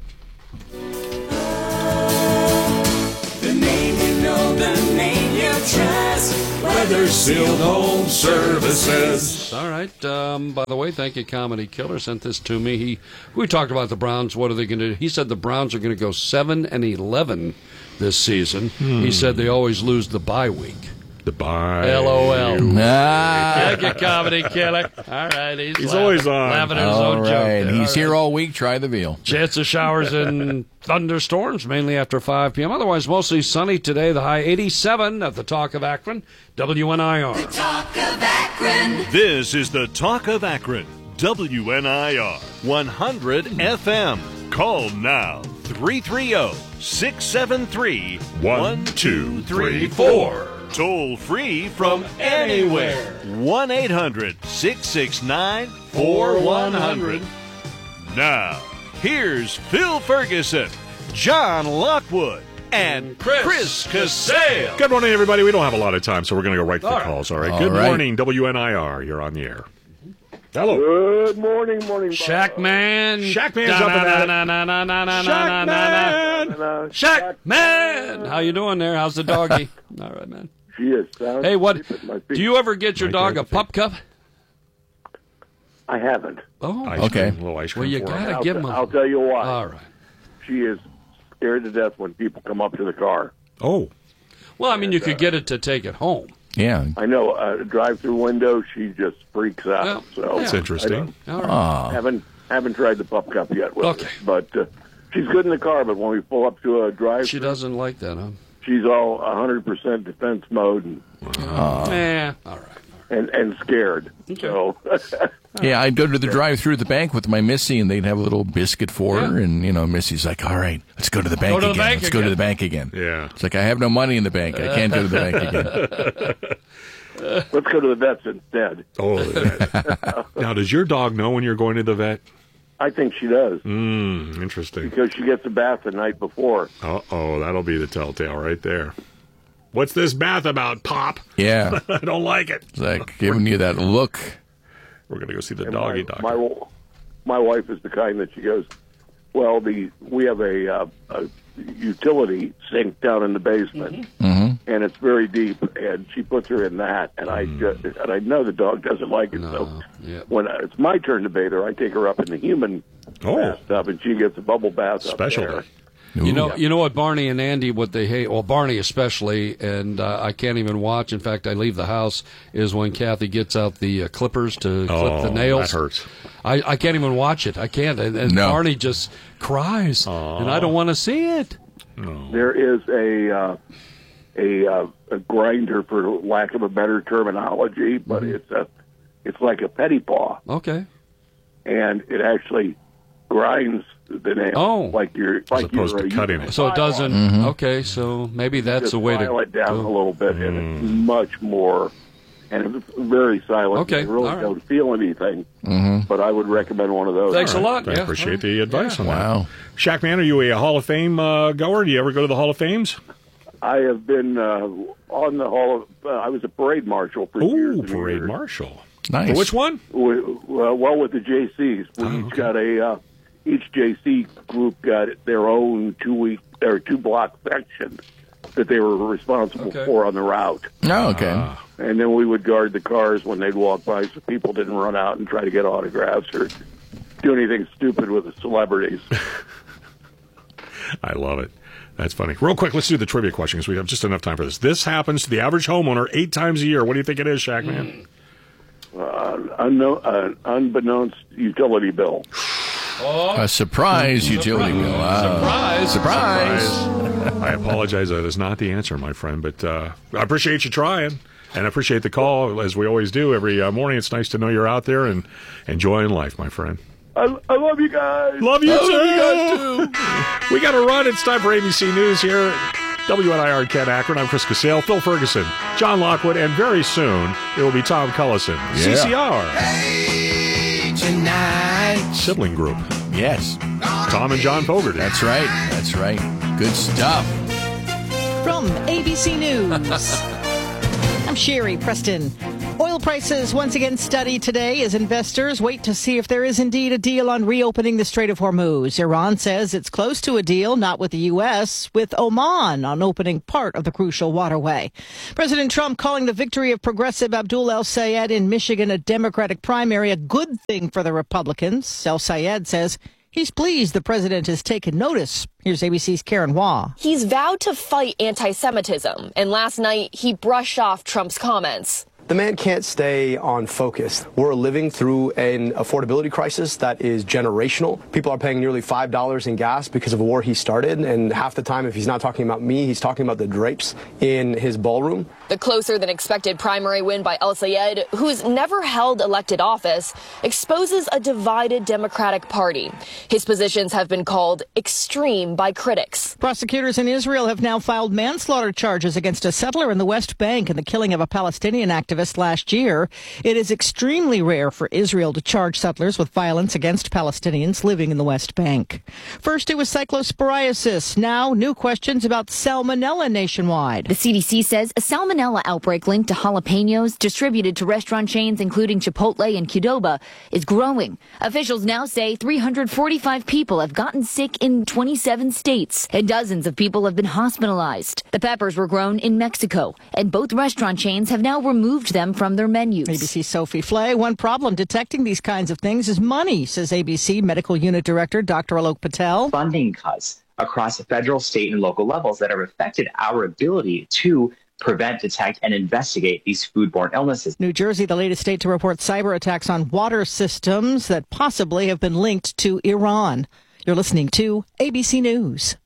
Speaker 10: The name you know, the name you trust. Weather Seal Home Services.
Speaker 2: All right. Um, by the way, thank you, Comedy Killer sent this to me. He we talked about the Browns. What are they going to do? He said the Browns are going to go seven and eleven this season.
Speaker 1: Hmm.
Speaker 2: He said they always lose the bye week.
Speaker 1: The bye.
Speaker 2: L O L.
Speaker 13: Ah.
Speaker 2: Thank you, Comedy Killer. All right. He's,
Speaker 1: He's
Speaker 2: laughing,
Speaker 1: always on.
Speaker 2: laughing at his
Speaker 13: All
Speaker 2: own
Speaker 13: right.
Speaker 2: joke. there.
Speaker 13: He's
Speaker 2: All
Speaker 13: here
Speaker 2: right.
Speaker 13: all week. Try the veal.
Speaker 2: Chance of showers and thunderstorms, mainly after five p.m. Otherwise, mostly sunny today. The high eighty-seven at the Talk of Akron. W N I R.
Speaker 10: Talk of Akron.
Speaker 8: This is the Talk of Akron. W N I R one hundred F M. Call now. three three zero, six seven three, one two three four. Toll free from anywhere. one eight hundred, six six nine, four one zero zero. Now, here's Phil Ferguson, John Lockwood, and
Speaker 2: Chris,
Speaker 8: Chris Casale.
Speaker 1: Good morning, everybody. We don't have a lot of time, so we're going to go right to the
Speaker 2: All right.
Speaker 1: calls. All right.
Speaker 13: All
Speaker 1: Good
Speaker 13: right.
Speaker 1: morning, W N I R. You're on the air. Hello.
Speaker 5: Good morning, morning. Bob.
Speaker 2: Shack Man.
Speaker 1: Shack Man's up and at it.
Speaker 2: Na, na, na, na, na, na,
Speaker 1: Shack
Speaker 2: na, na, na.
Speaker 1: Man.
Speaker 5: And, uh,
Speaker 2: Shack Man. How you doing there? How's the doggy? All right, man.
Speaker 5: She is. sound
Speaker 2: Hey, what?
Speaker 5: asleep at my feet.
Speaker 2: Do you ever get your
Speaker 1: Right
Speaker 2: dog
Speaker 1: there
Speaker 2: a
Speaker 1: at the
Speaker 2: pup cup?
Speaker 5: I haven't.
Speaker 2: Oh,
Speaker 1: Ice
Speaker 13: Okay.
Speaker 1: cream, a little ice cream
Speaker 2: well, you
Speaker 1: for him.
Speaker 2: gotta
Speaker 5: I'll,
Speaker 2: give him a.
Speaker 5: I'll tell you why.
Speaker 2: All right.
Speaker 5: She is scared to death when people come up to the car.
Speaker 1: Oh.
Speaker 2: Well, I mean, you could get it to take it home.
Speaker 13: Yeah.
Speaker 5: I know uh, a drive-through window. She just freaks out.
Speaker 2: Well,
Speaker 5: so
Speaker 1: That's
Speaker 2: Yeah.
Speaker 1: interesting.
Speaker 2: All right.
Speaker 13: Aw.
Speaker 5: haven't haven't tried the pup cup yet. With
Speaker 2: Okay.
Speaker 5: her. But uh, she's good in the car. But when we pull up to a drive,
Speaker 2: She doesn't like that, huh?
Speaker 5: she's all one hundred percent defense mode and
Speaker 2: Eh. All right.
Speaker 5: and, and scared. So
Speaker 13: Yeah, I'd go to the drive-through at the bank with my Missy, and they'd have a little biscuit for her,
Speaker 2: Yeah.
Speaker 13: and, you know, Missy's like, all right, let's go to the bank
Speaker 2: to the
Speaker 13: again.
Speaker 2: bank
Speaker 13: let's go to
Speaker 2: again."
Speaker 13: the bank again.
Speaker 1: Yeah.
Speaker 13: It's like, I have no money in the bank. I can't go to the bank again.
Speaker 5: let's go to the vets instead.
Speaker 1: Oh. that- now, does your dog know when you're going to the vet?
Speaker 5: I think she does
Speaker 1: Hmm. Interesting.
Speaker 5: because she gets a bath the night before.
Speaker 1: Uh-oh. That'll be the telltale right there. What's this bath about, Pop?
Speaker 13: Yeah.
Speaker 1: I don't like it.
Speaker 13: It's like giving you that look.
Speaker 1: We're going to go see the
Speaker 5: And
Speaker 1: doggy
Speaker 5: my,
Speaker 1: doctor.
Speaker 5: My, my wife is the kind that she goes, well, the we have a, uh, a utility sink down in the basement,
Speaker 13: Mm-hmm.
Speaker 5: and it's very deep, and she puts her in that, and I just, and I know the dog doesn't like it, so
Speaker 2: No. Yeah.
Speaker 5: when it's my turn to bathe her, I take her up in the human
Speaker 1: Oh.
Speaker 5: bathtub, and she gets a bubble bath
Speaker 1: Special
Speaker 5: up there.
Speaker 1: day.
Speaker 2: You know, you know what Barney and Andy, what they hate, well, Barney especially, and uh, I can't even watch. In fact, I leave the house, is when Kathy gets out the uh, clippers to clip
Speaker 1: Oh,
Speaker 2: the nails.
Speaker 1: that hurts.
Speaker 2: I, I can't even watch it. I can't. And, and
Speaker 13: No.
Speaker 2: Barney just cries, and I don't want to see it.
Speaker 5: There is a uh, a, uh, a grinder, for lack of a better terminology, but it's a it's like a petty paw,
Speaker 2: Okay.
Speaker 5: and it actually grinds the nail
Speaker 2: Oh.
Speaker 5: like you're like
Speaker 1: opposed
Speaker 5: you're
Speaker 1: to
Speaker 5: uh,
Speaker 1: cutting
Speaker 5: using
Speaker 1: it.
Speaker 5: a
Speaker 2: So it
Speaker 5: file
Speaker 2: doesn't.
Speaker 5: on it.
Speaker 2: Okay, so maybe that's
Speaker 5: Just
Speaker 2: the way to
Speaker 5: file it down
Speaker 2: go.
Speaker 5: a little bit, and it's much more and it's very silent.
Speaker 2: Okay,
Speaker 5: You really
Speaker 2: all right.
Speaker 5: don't feel anything,
Speaker 13: Mm-hmm.
Speaker 5: but I would recommend one of those.
Speaker 2: Thanks a lot.
Speaker 1: I
Speaker 2: Yeah.
Speaker 1: appreciate the advice on that.
Speaker 13: Wow.
Speaker 1: Shack Man, are you a Hall of Fame uh, goer? Do you ever go to the Hall of Fames?
Speaker 5: I have been uh, on the hall. Of, uh, I was a parade marshal for years.
Speaker 1: Ooh,
Speaker 5: and
Speaker 1: parade
Speaker 5: years.
Speaker 1: marshal.
Speaker 13: Nice.
Speaker 1: For which one?
Speaker 5: We, well, well, with the J Cs, we
Speaker 1: Oh,
Speaker 5: each
Speaker 1: okay.
Speaker 5: got a uh, each J C group got their own two week or two block section that they were responsible
Speaker 2: Okay.
Speaker 5: for on the route,
Speaker 13: Oh, okay.
Speaker 1: Ah.
Speaker 5: and then we would guard the cars when they'd walk by, so people didn't run out and try to get autographs or do anything stupid with the celebrities.
Speaker 1: I love it. That's funny. Real quick, let's do the trivia question because we have just enough time for this. This happens to the average homeowner eight times a year. What do you think it is, Shack Man?
Speaker 5: Uh, unknown, uh, unbeknownst utility bill.
Speaker 13: A surprise utility bill. Wow.
Speaker 2: Surprise.
Speaker 13: Surprise.
Speaker 1: I apologize. That is not the answer, my friend, but uh, I appreciate you trying. And I appreciate the call, as we always do every uh, morning. It's nice to know you're out there and enjoying life, my friend.
Speaker 5: I, I love you guys.
Speaker 1: Love you,
Speaker 13: I
Speaker 1: too.
Speaker 13: love you guys, too.
Speaker 1: We got to run. It's time for A B C News here. W N I R Kent Akron, I'm Chris Casale, Phil Ferguson, John Lockwood, and very soon it will be Tom Cullison.
Speaker 13: Yeah.
Speaker 1: C C R.
Speaker 10: Hey, tonight.
Speaker 1: Sibling group.
Speaker 13: Yes.
Speaker 1: Tom and John Fogerty.
Speaker 13: That's right. That's right. Good stuff.
Speaker 14: From A B C News, I'm Sherry Preston. Oil prices once again study today as investors wait to see if there is indeed a deal on reopening the Strait of Hormuz. Iran says it's close to a deal, not with the U S, with Oman on opening part of the crucial waterway. President Trump calling the victory of progressive Abdul El-Sayed in Michigan a Democratic primary a good thing for the Republicans. El-Sayed says he's pleased the president has taken notice. Here's A B C's Karen Waugh.
Speaker 15: He's vowed to fight anti-Semitism, and last night he brushed off Trump's comments.
Speaker 16: The man can't stay on focus. We're living through an affordability crisis that is generational. People are paying nearly five dollars in gas because of a war he started, and half the time, if he's not talking about me, he's talking about the drapes in his ballroom.
Speaker 15: The closer-than-expected primary win by El-Sayed, who's never held elected office, exposes a divided Democratic Party. His positions have been called extreme by critics.
Speaker 14: Prosecutors in Israel have now filed manslaughter charges against a settler in the West Bank in the killing of a Palestinian activist last year. It is extremely rare for Israel to charge settlers with violence against Palestinians living in the West Bank. First, it was cyclosporiasis. Now, new questions about salmonella nationwide.
Speaker 17: The C D C says a salmonella outbreak linked to jalapenos distributed to restaurant chains including Chipotle and Qdoba is growing. Officials now say three hundred forty-five people have gotten sick in twenty-seven states, and dozens of people have been hospitalized. The peppers were grown in Mexico, and both restaurant chains have now removed them from their menus.
Speaker 14: A B C's Sophie Flay. One problem detecting these kinds of things is money, says A B C Medical Unit Director Doctor Alok Patel.
Speaker 18: Funding cuts across the federal, state, and local levels that have affected our ability to prevent, detect, and investigate these foodborne illnesses.
Speaker 14: New Jersey, the latest state to report cyber attacks on water systems that possibly have been linked to Iran. You're listening to A B C News.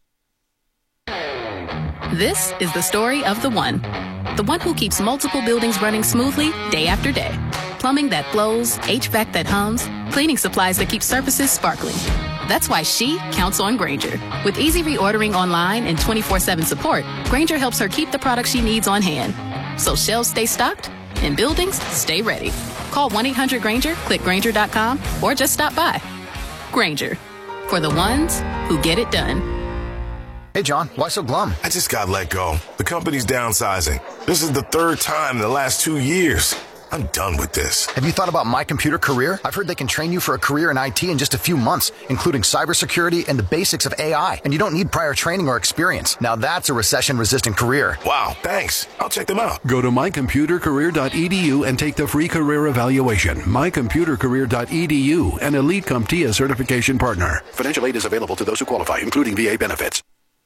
Speaker 19: This is the story of the one. The one who keeps multiple buildings running smoothly day after day. Plumbing that flows, H V A C that hums, cleaning supplies that keep surfaces sparkling. That's why she counts on Grainger. With easy reordering online and twenty-four seven support, Grainger helps her keep the products she needs on hand. So shelves stay stocked and buildings stay ready. Call one eight hundred Grainger, click Grainger dot com, or just stop by. Grainger, for the ones who get it done.
Speaker 20: Hey, John, why so glum?
Speaker 21: I just got let go. The company's downsizing. This is the third time in the last two years. I'm done with this.
Speaker 20: Have you thought about My Computer Career? I've heard they can train you for a career in I T in just a few months, including cybersecurity and the basics of A I. And you don't need prior training or experience. Now that's a recession-resistant career.
Speaker 21: Wow, thanks. I'll check them out.
Speaker 22: Go to my computer career dot e d u and take the free career evaluation. my computer career dot e d u, an Elite CompTIA certification partner. Financial aid is available to those who qualify, including V A benefits.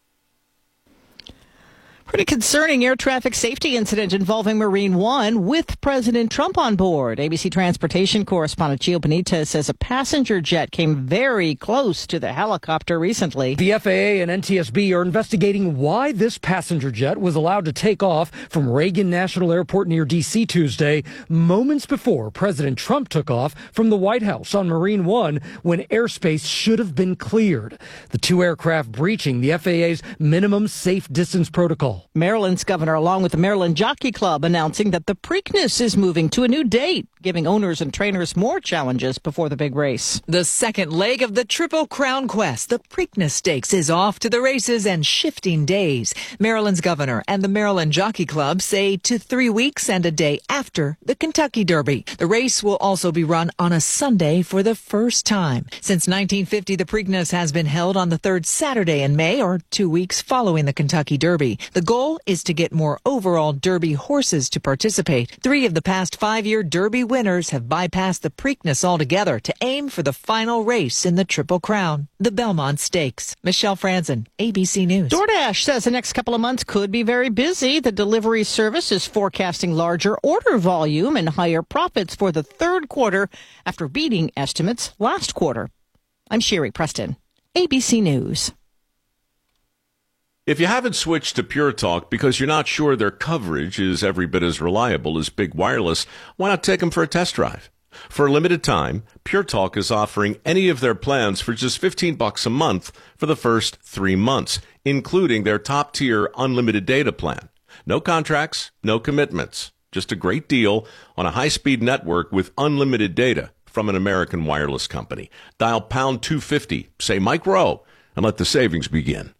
Speaker 14: Pretty concerning air traffic safety incident involving Marine One with President Trump on board. A B C transportation correspondent Gio Benitez says a passenger jet came very close to the helicopter recently.
Speaker 23: The F A A and N T S B are investigating why this passenger jet was allowed to take off from Reagan National Airport near D C Tuesday, moments before President Trump took off from the White House on Marine One when airspace should have been cleared. The two aircraft breaching the F A A's minimum safe distance protocol.
Speaker 14: Maryland's governor, along with the Maryland Jockey Club, announcing that the Preakness is moving to a new date, giving owners and trainers more challenges before the big race.
Speaker 24: The second leg of the Triple Crown Quest, the Preakness Stakes, is off to the races and shifting days. Maryland's governor and the Maryland Jockey Club say to three weeks and a day after the Kentucky Derby. The race will also be run on a Sunday for the first time. Since nineteen fifty, the Preakness has been held on the third Saturday in May, or two weeks following the Kentucky Derby. The goal is to get more overall Derby horses to participate. Three of the past five-year Derby winners have bypassed the Preakness altogether to aim for the final race in the Triple Crown, the Belmont Stakes. Michelle Franzen, A B C News.
Speaker 14: DoorDash says the next couple of months could be very busy. The delivery service is forecasting larger order volume and higher profits for the third quarter after beating estimates last quarter. I'm Sherry Preston, A B C News.
Speaker 25: If you haven't switched to Pure Talk because you're not sure their coverage is every bit as reliable as Big Wireless, why not take them for a test drive? For a limited time, Pure Talk is offering any of their plans for just fifteen bucks a month for the first three months. including their top-tier unlimited data plan. No contracts, no commitments. Just a great deal on a high-speed network with unlimited data from an American wireless company. Dial pound two fifty, say Mike Rowe, and let the savings begin.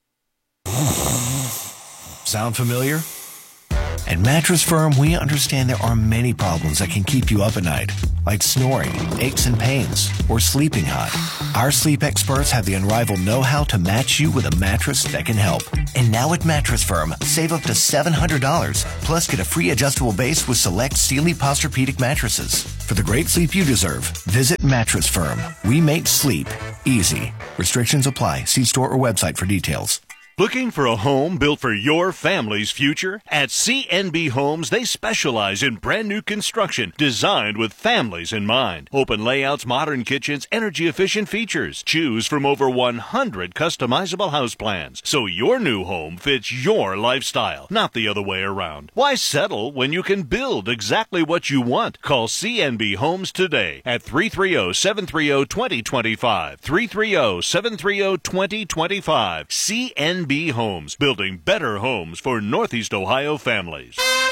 Speaker 3: Sound familiar? At Mattress Firm, we understand there are many problems that can keep you up at night, like snoring, aches and pains, or sleeping hot. Our sleep experts have the unrivaled know-how to match you with a mattress that can help. And now at Mattress Firm, save up to seven hundred dollars, plus get a free adjustable base with select Sealy Posturepedic mattresses. For the great sleep you deserve, visit Mattress Firm. We make sleep easy. Restrictions apply. See store or website for details.
Speaker 8: Looking for a home built for your family's future? At C N B Homes, they specialize in brand new construction designed with families in mind. Open layouts, modern kitchens, energy-efficient features. Choose from over one hundred customizable house plans, so your new home fits your lifestyle, not the other way around. Why settle when you can build exactly what you want? Call C N B Homes today at three three zero, seven three zero, two zero two five. three three zero, seven three zero, two zero two five. C N B Homes, building better homes for Northeast Ohio families.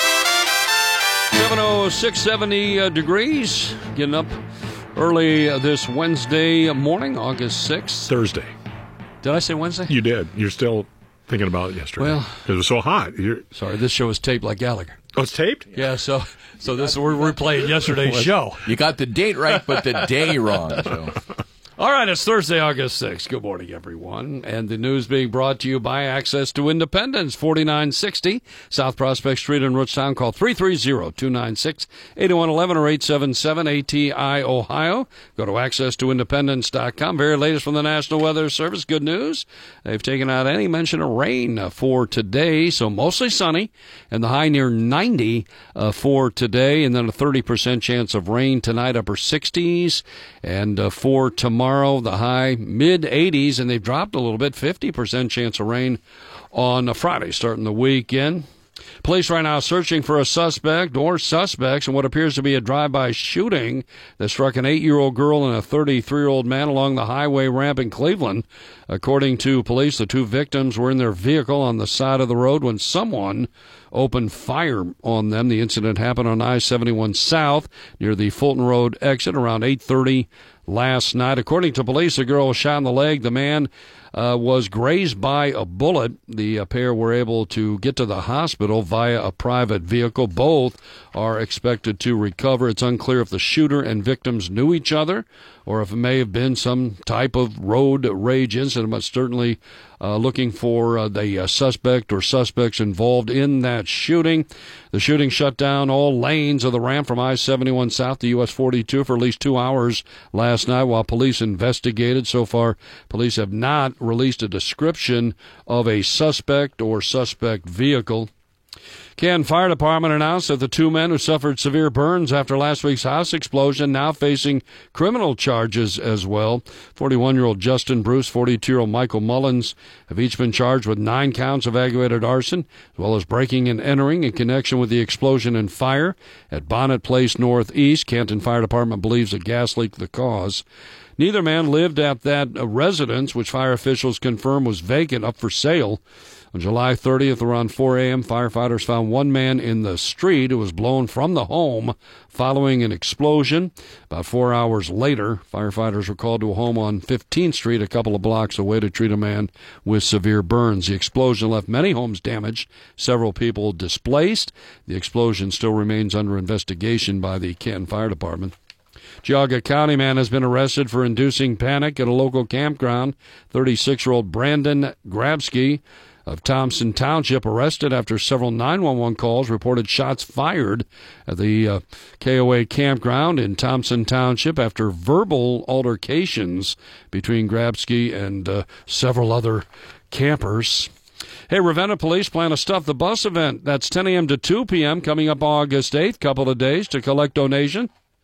Speaker 2: seven oh six, seventy uh, degrees. Getting up early uh, this Wednesday morning, August sixth.
Speaker 1: Thursday.
Speaker 2: Did I say Wednesday?
Speaker 1: You did. You're still thinking about it yesterday.
Speaker 2: Well,
Speaker 1: because it was so hot. You're...
Speaker 2: Sorry, this show is taped like Gallagher.
Speaker 1: Oh, it's taped?
Speaker 2: Yeah, so so this we're replaying yesterday's show.
Speaker 13: You got the date right, but the day wrong. So.
Speaker 2: All right, it's Thursday, August sixth. Good morning, everyone. And the news being brought to you by Access to Independence, forty-nine sixty South Prospect Street in Rootstown. Call three three zero, two nine six, eight one one one or eight seven seven A T I Ohio. Go to access to independence dot com. Very latest from the National Weather Service. Good news. They've taken out any mention of rain uh, for today, so mostly sunny, and the high near ninety uh, for today, and then a thirty percent chance of rain tonight, upper sixties, and uh, for tomorrow. Tomorrow, the high mid eighties, and they've dropped a little bit, fifty percent chance of rain on a Friday, starting the weekend. Police right now searching for a suspect or suspects in what appears to be a drive-by shooting that struck an eight-year-old girl and a thirty-three-year-old man along the highway ramp in Cleveland. According to police, the two victims were in their vehicle on the side of the road when someone opened fire on them. The incident happened on I seventy-one South near the Fulton Road exit around eight thirty last night. According to police, the girl was shot in the leg. The man uh, was grazed by a bullet. The uh, pair were able to get to the hospital via a private vehicle. Both are expected to recover. It's unclear if the shooter and victims knew each other or if it may have been some type of road rage incident, but certainly uh, looking for uh, the uh, suspect or suspects involved in that shooting. The shooting shut down all lanes of the ramp from I seventy-one South to U S forty-two for at least two hours last night while police investigated. So far, police have not released a description of a suspect or suspect vehicle. Canton Fire Department announced that the two men who suffered severe burns after last week's house explosion now facing criminal charges as well. forty-one-year-old Justin Bruce, forty-two-year-old Michael Mullins have each been charged with nine counts of aggravated arson, as well as breaking and entering in connection with the explosion and fire at Bonnet Place Northeast. Canton Fire Department believes a gas leak the cause. Neither man lived at that residence, which fire officials confirm was vacant, up for sale. On July thirtieth, around four a.m., firefighters found one man in the street who was blown from the home following an explosion. About four hours later, firefighters were called to a home on fifteenth Street, a couple of blocks away, to treat a man with severe burns. The explosion left many homes damaged, several people displaced. The explosion still remains under investigation by the Canton Fire Department. Geauga County man has been arrested for inducing panic at a local campground. thirty-six-year-old Brandon Grabsky of Thompson Township arrested after several nine one one calls reported shots fired at the uh, K O A campground in Thompson Township after verbal altercations between Grabsky and uh, several other campers. Hey, Ravenna Police plan a Stuff the Bus event. That's ten a.m. to two p.m. coming up August eighth, couple of days to collect donation.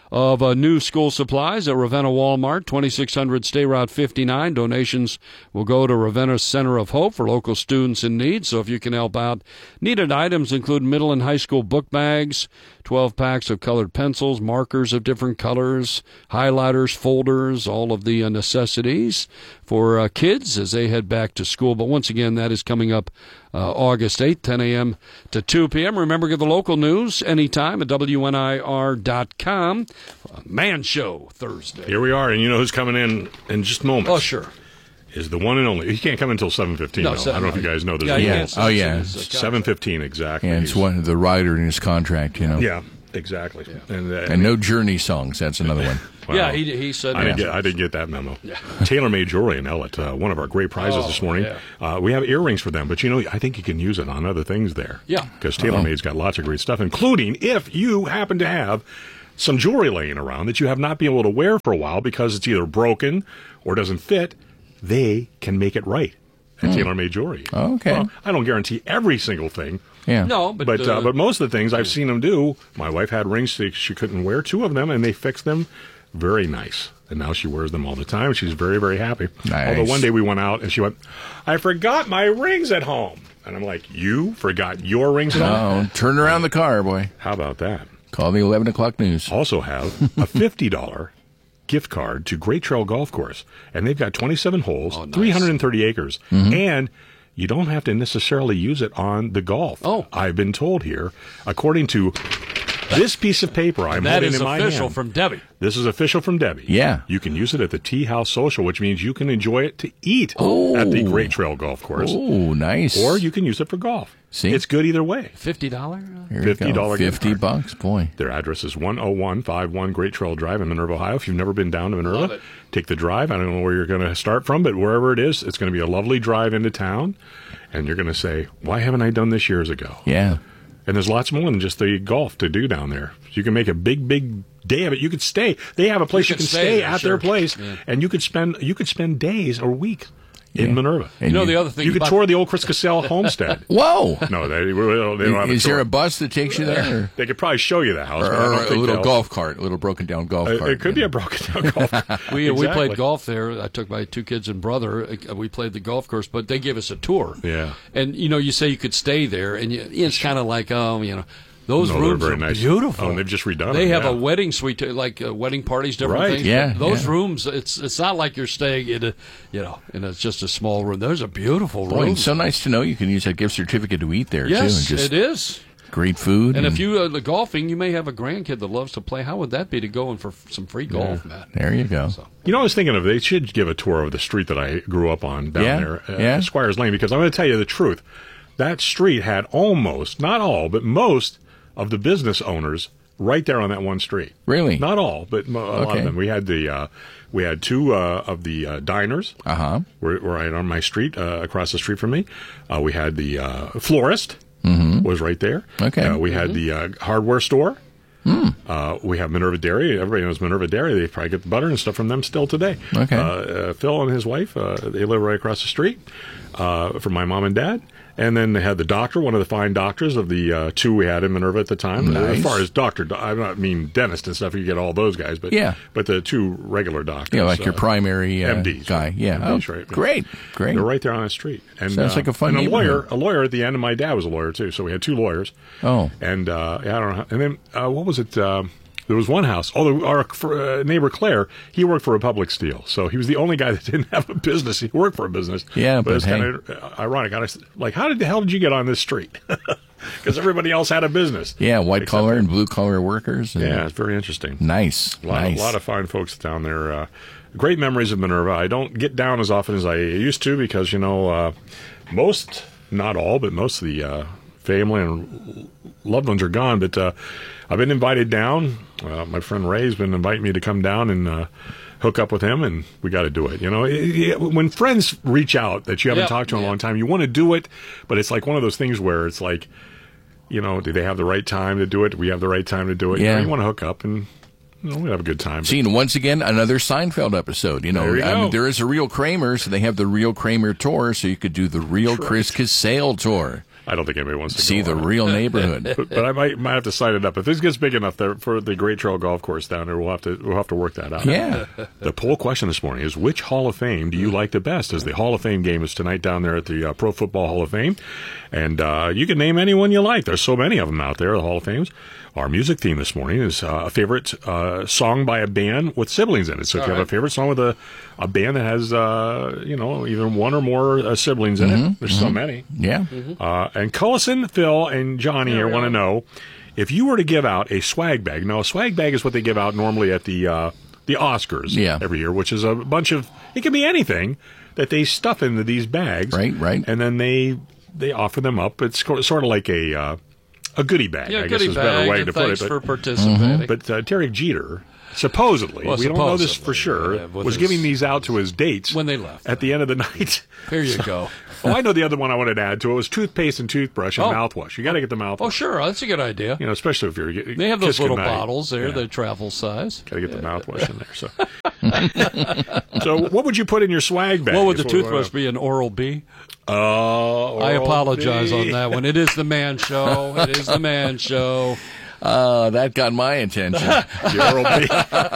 Speaker 2: of uh, new school supplies at Ravenna Walmart, twenty-six hundred State Route fifty-nine. Donations will go to Ravenna Center of Hope for local students in need. So if you can help out, needed items include middle and high school book bags, twelve packs of colored pencils, markers of different colors, highlighters, folders, all of the uh, necessities for uh, kids as they head back to school. But once again, that is coming up uh, August eighth, ten a.m. to two p.m. Remember, get the local news anytime at W N I R dot com. Man Show Thursday.
Speaker 1: Here we are, and you know who's coming in in just moments.
Speaker 2: Oh, sure.
Speaker 1: Is the one and only. He can't come until seven fifteen.
Speaker 2: No,
Speaker 1: though.
Speaker 2: seven,
Speaker 1: I don't know if you guys know. There's
Speaker 2: yeah,
Speaker 1: a
Speaker 2: yeah.
Speaker 1: rule.
Speaker 13: Oh, yeah.
Speaker 1: seven fifteen, exactly.
Speaker 13: Yeah, it's one the rider in his contract, you know.
Speaker 1: Yeah, exactly. Yeah. And, uh,
Speaker 13: and no Journey songs. That's another one.
Speaker 1: Well,
Speaker 2: yeah, he, he said
Speaker 1: I
Speaker 2: that.
Speaker 1: didn't, get, I didn't get that memo.
Speaker 2: Yeah.
Speaker 1: TaylorMade Jewelry in Ellett, uh, one of our great prizes
Speaker 2: Oh,
Speaker 1: this morning.
Speaker 2: yeah.
Speaker 1: Uh, we have earrings for them, but you know, I think you can use it on other things there.
Speaker 2: Yeah.
Speaker 1: Because TaylorMade's got lots of great stuff, including if you happen to have some jewelry laying around that you have not been able to wear for a while because it's either broken or doesn't fit, they can make it right at
Speaker 13: Hmm.
Speaker 1: TaylorMade Jewelry.
Speaker 13: Okay.
Speaker 1: Well, I don't guarantee every single thing.
Speaker 13: Yeah.
Speaker 2: No, but
Speaker 1: But, uh,
Speaker 2: uh,
Speaker 1: but most of the things I've seen them do, my wife had rings she, she couldn't wear, two of them, and they fixed them very nice. And now she wears them all the time. She's very, very happy.
Speaker 13: Nice.
Speaker 1: Although one day we went out and she went, I forgot my rings at home. And I'm like, you forgot your rings at home?
Speaker 13: Oh, turn around the car, boy.
Speaker 1: How about that?
Speaker 13: Call the eleven o'clock news.
Speaker 1: Also have a fifty dollars gift card to Great Trail Golf Course. And they've got twenty-seven holes,
Speaker 2: Oh, nice.
Speaker 1: three hundred thirty acres.
Speaker 13: Mhm.
Speaker 1: And you don't have to necessarily use it on the golf.
Speaker 2: Oh.
Speaker 1: I've been told here, according to this piece of paper I'm
Speaker 2: that
Speaker 1: holding
Speaker 2: is
Speaker 1: in my
Speaker 2: official
Speaker 1: hand.
Speaker 2: from Debbie.
Speaker 1: This is official from Debbie.
Speaker 13: Yeah.
Speaker 1: You can use it at the Tea House Social, which means you can enjoy it to eat
Speaker 13: Oh.
Speaker 1: at the Great Trail Golf Course.
Speaker 13: Oh, nice.
Speaker 1: Or you can use it for golf.
Speaker 13: See?
Speaker 1: It's good either way.
Speaker 2: fifty dollars?
Speaker 13: Here you
Speaker 1: fifty dollars
Speaker 13: go.
Speaker 1: gift
Speaker 13: fifty
Speaker 1: card.
Speaker 13: bucks, boy.
Speaker 1: Their address is one oh one five one Great Trail Drive in Minerva, Ohio. If you've never been down to
Speaker 2: Love
Speaker 1: Minerva,
Speaker 2: it.
Speaker 1: take the drive. I don't know where you're going to start from, but wherever it is, it's going to be a lovely drive into town. And you're going to say, why haven't I done this years ago?
Speaker 13: Yeah.
Speaker 1: And there's lots more than just the golf to do down there. You can make a big, big day of it. You could stay. They have a place you,
Speaker 2: You
Speaker 1: can,
Speaker 2: can stay
Speaker 1: stay
Speaker 2: there,
Speaker 1: at
Speaker 2: sure.
Speaker 1: their place,
Speaker 2: Yeah.
Speaker 1: and you could spend you could spend days or weeks in
Speaker 13: Yeah.
Speaker 1: Minerva.
Speaker 13: And
Speaker 2: You know
Speaker 13: you-
Speaker 2: the other thing
Speaker 1: You could
Speaker 2: about-
Speaker 1: tour the old Chris Cassell homestead.
Speaker 13: Whoa.
Speaker 1: No, they, they don't have
Speaker 13: Is
Speaker 1: a tour.
Speaker 13: there a bus that takes you there? Or,
Speaker 1: They could probably show you the house.
Speaker 13: or,
Speaker 1: but I don't
Speaker 13: or a
Speaker 1: think
Speaker 13: little
Speaker 1: they'll-
Speaker 13: golf cart, a little broken down golf
Speaker 1: Uh,
Speaker 13: cart.
Speaker 1: It could be a broken down golf cart.
Speaker 2: We we
Speaker 1: Exactly.
Speaker 2: played golf there. I took my two kids and brother. Uh, We played the golf course, but they gave us a tour.
Speaker 1: Yeah.
Speaker 2: And you know, you say you could stay there, and you, it's kind of like, um, you know, those
Speaker 1: No, they're
Speaker 2: rooms
Speaker 1: very
Speaker 2: are
Speaker 1: nice.
Speaker 2: beautiful.
Speaker 1: Oh, and they've just redone
Speaker 2: They
Speaker 1: them,
Speaker 2: have
Speaker 1: yeah.
Speaker 2: a wedding suite, to, like uh, wedding parties, different
Speaker 1: Right.
Speaker 2: things.
Speaker 13: Yeah,
Speaker 2: Those
Speaker 13: yeah.
Speaker 2: rooms, it's it's not like you're staying in a, you know, in a, just a small room. Those are beautiful
Speaker 13: Boy,
Speaker 2: rooms.
Speaker 13: it's so nice to know you can use that gift certificate to eat there, too.
Speaker 2: yes,
Speaker 13: And just
Speaker 2: it is.
Speaker 13: great food.
Speaker 2: And if you uh, the golfing, you may have a grandkid that loves to play. How would that be to go in for f- some free golf, Matt?
Speaker 13: There you go.
Speaker 1: You know, I was thinking of they should give a tour of the street that I grew up on down
Speaker 13: Yeah,
Speaker 1: there, uh,
Speaker 13: yeah.
Speaker 1: Squires Lane, because I'm going to tell you the truth. That street had almost, not all, but most of the business owners right there on that one street.
Speaker 13: Really?
Speaker 1: Not all, but mo- a lot
Speaker 13: Okay.
Speaker 1: of them. We had the uh, we had two uh, of the uh, diners.
Speaker 13: Uh-huh.
Speaker 1: Were, were right on my street, uh, across the street from me. Uh, we had the uh, florist
Speaker 13: Mm-hmm.
Speaker 1: was right there.
Speaker 13: Okay.
Speaker 1: Uh, we had the uh, hardware store.
Speaker 13: Mm.
Speaker 1: Uh, we have Minerva Dairy. Everybody knows Minerva Dairy. They probably get the butter and stuff from them still today.
Speaker 13: Okay.
Speaker 1: Uh, uh, Phil and his wife, uh, they live right across the street uh, from my mom and dad. And then they had the doctor, one of the fine doctors of the uh, two we had in Minerva at the time.
Speaker 13: Nice.
Speaker 1: As far as doctor, I don't mean dentist and stuff. You get all those guys, but
Speaker 13: Yeah.
Speaker 1: but the two regular doctors,
Speaker 13: Yeah, like your
Speaker 1: uh,
Speaker 13: primary uh,
Speaker 1: M Ds,
Speaker 13: guy. Yeah.
Speaker 1: M Ds,
Speaker 13: Oh,
Speaker 1: right.
Speaker 13: Great, great.
Speaker 1: They're right there on the street. And,
Speaker 13: Sounds
Speaker 1: uh,
Speaker 13: like a fun
Speaker 1: and a lawyer,
Speaker 13: neighborhood.
Speaker 1: a lawyer at the end. And my dad was a lawyer too, so we had two lawyers.
Speaker 13: Oh.
Speaker 1: And uh, yeah, I don't know. And then uh, what was it? Um, there was one house. Oh, the, our for, uh, neighbor Claire, he worked for Republic Steel, so he was the only guy that didn't have a business. He worked for a business.
Speaker 13: Yeah, but
Speaker 1: it's
Speaker 13: hey.
Speaker 1: kind of ironic. I was like, how did the hell did you get on this street? Because everybody else had a business.
Speaker 13: Yeah, white
Speaker 1: Except
Speaker 13: collar
Speaker 1: that.
Speaker 13: and blue collar workers. and-
Speaker 1: Yeah, it's very interesting.
Speaker 13: Nice.
Speaker 1: A lot,
Speaker 13: nice.
Speaker 1: a lot of fine folks down there. Uh, great memories of Minerva. I don't get down as often as I used to because, you know, uh, most, not all, but most of the uh, family and loved ones are gone. But uh, I've been invited down. Uh, my friend Ray's been inviting me to come down and uh, hook up with him, and we got to do it. You know, it, it, when friends reach out that you haven't
Speaker 2: Yeah,
Speaker 1: talked to in a
Speaker 2: yeah.
Speaker 1: long time, you want to do it, but it's like one of those things where it's like, you know, do they have the right time to do it? Do we have the right time to do it? You know,
Speaker 13: Yeah.
Speaker 1: you want to hook up and you know, we have a good time.
Speaker 13: See, and once again, another Seinfeld episode. You know,
Speaker 1: There you
Speaker 13: I
Speaker 1: go.
Speaker 13: mean, there is a real Kramer, so they have the real Kramer tour, so you could do the real Chris Cassell tour.
Speaker 1: I don't think anybody wants to
Speaker 13: see
Speaker 1: go
Speaker 13: the
Speaker 1: on
Speaker 13: real
Speaker 1: it.
Speaker 13: neighborhood.
Speaker 1: but, but I might might have to sign it up if this gets big enough there for the Great Trail Golf Course down there. We'll have to we'll have to work that out.
Speaker 13: Yeah.
Speaker 1: The poll question this morning is: which Hall of Fame do you like the best? As the Hall of Fame game is tonight down there at the uh, Pro Football Hall of Fame, and uh, you can name anyone you like. There's so many of them out there. The Hall of Fames. Our music theme this morning is uh, a favorite uh, song by a band with siblings in it. So if
Speaker 2: All
Speaker 1: you have
Speaker 2: right.
Speaker 1: a favorite song with a, a band that has, uh, you know, either one or more uh, siblings in
Speaker 13: Mhm,
Speaker 1: it, there's so
Speaker 13: mhm.
Speaker 1: many.
Speaker 13: Yeah.
Speaker 1: Uh, and Cullison, Phil, and Johnny here want to know, if you were to give out a swag bag. Now, a swag bag is what they give out normally at the uh, the Oscars
Speaker 13: Yeah.
Speaker 1: every year, which is a bunch of, it can be anything that they stuff into these bags.
Speaker 13: Right, right.
Speaker 1: And then they they offer them up. It's sort of like a... Uh, a goodie bag,
Speaker 2: Yeah,
Speaker 1: I guess
Speaker 2: goodie
Speaker 1: is a better
Speaker 2: bag,
Speaker 1: way
Speaker 2: and
Speaker 1: to put it.
Speaker 2: thanks
Speaker 1: But,
Speaker 2: for participating.
Speaker 1: But uh, Derek Jeter, supposedly,
Speaker 2: Well,
Speaker 1: we don't know this
Speaker 2: supposedly,
Speaker 1: for sure,
Speaker 2: yeah, with
Speaker 1: was
Speaker 2: his-
Speaker 1: giving these out to his dates
Speaker 2: when they left
Speaker 1: at the end of the night.
Speaker 2: Here you
Speaker 1: So-
Speaker 2: go.
Speaker 1: Oh, I know the other one I wanted to add to it was toothpaste and toothbrush and
Speaker 2: Oh.
Speaker 1: mouthwash. You got to get the mouthwash.
Speaker 2: Oh, sure. That's a good idea.
Speaker 1: You know, especially if you're
Speaker 2: They have those
Speaker 1: kiss
Speaker 2: little
Speaker 1: goodnight.
Speaker 2: bottles there,
Speaker 1: Yeah.
Speaker 2: the travel size.
Speaker 1: Got to get the mouthwash in there. So, so what would you put in your swag bag?
Speaker 2: What would the
Speaker 1: Is what-
Speaker 2: toothbrush be? An Oral B?
Speaker 1: Oh,
Speaker 2: I
Speaker 1: Oral
Speaker 2: apologize
Speaker 1: B.
Speaker 2: on that one. It is the man show. It is the man show.
Speaker 13: Uh, that got my attention.
Speaker 1: The Oral B.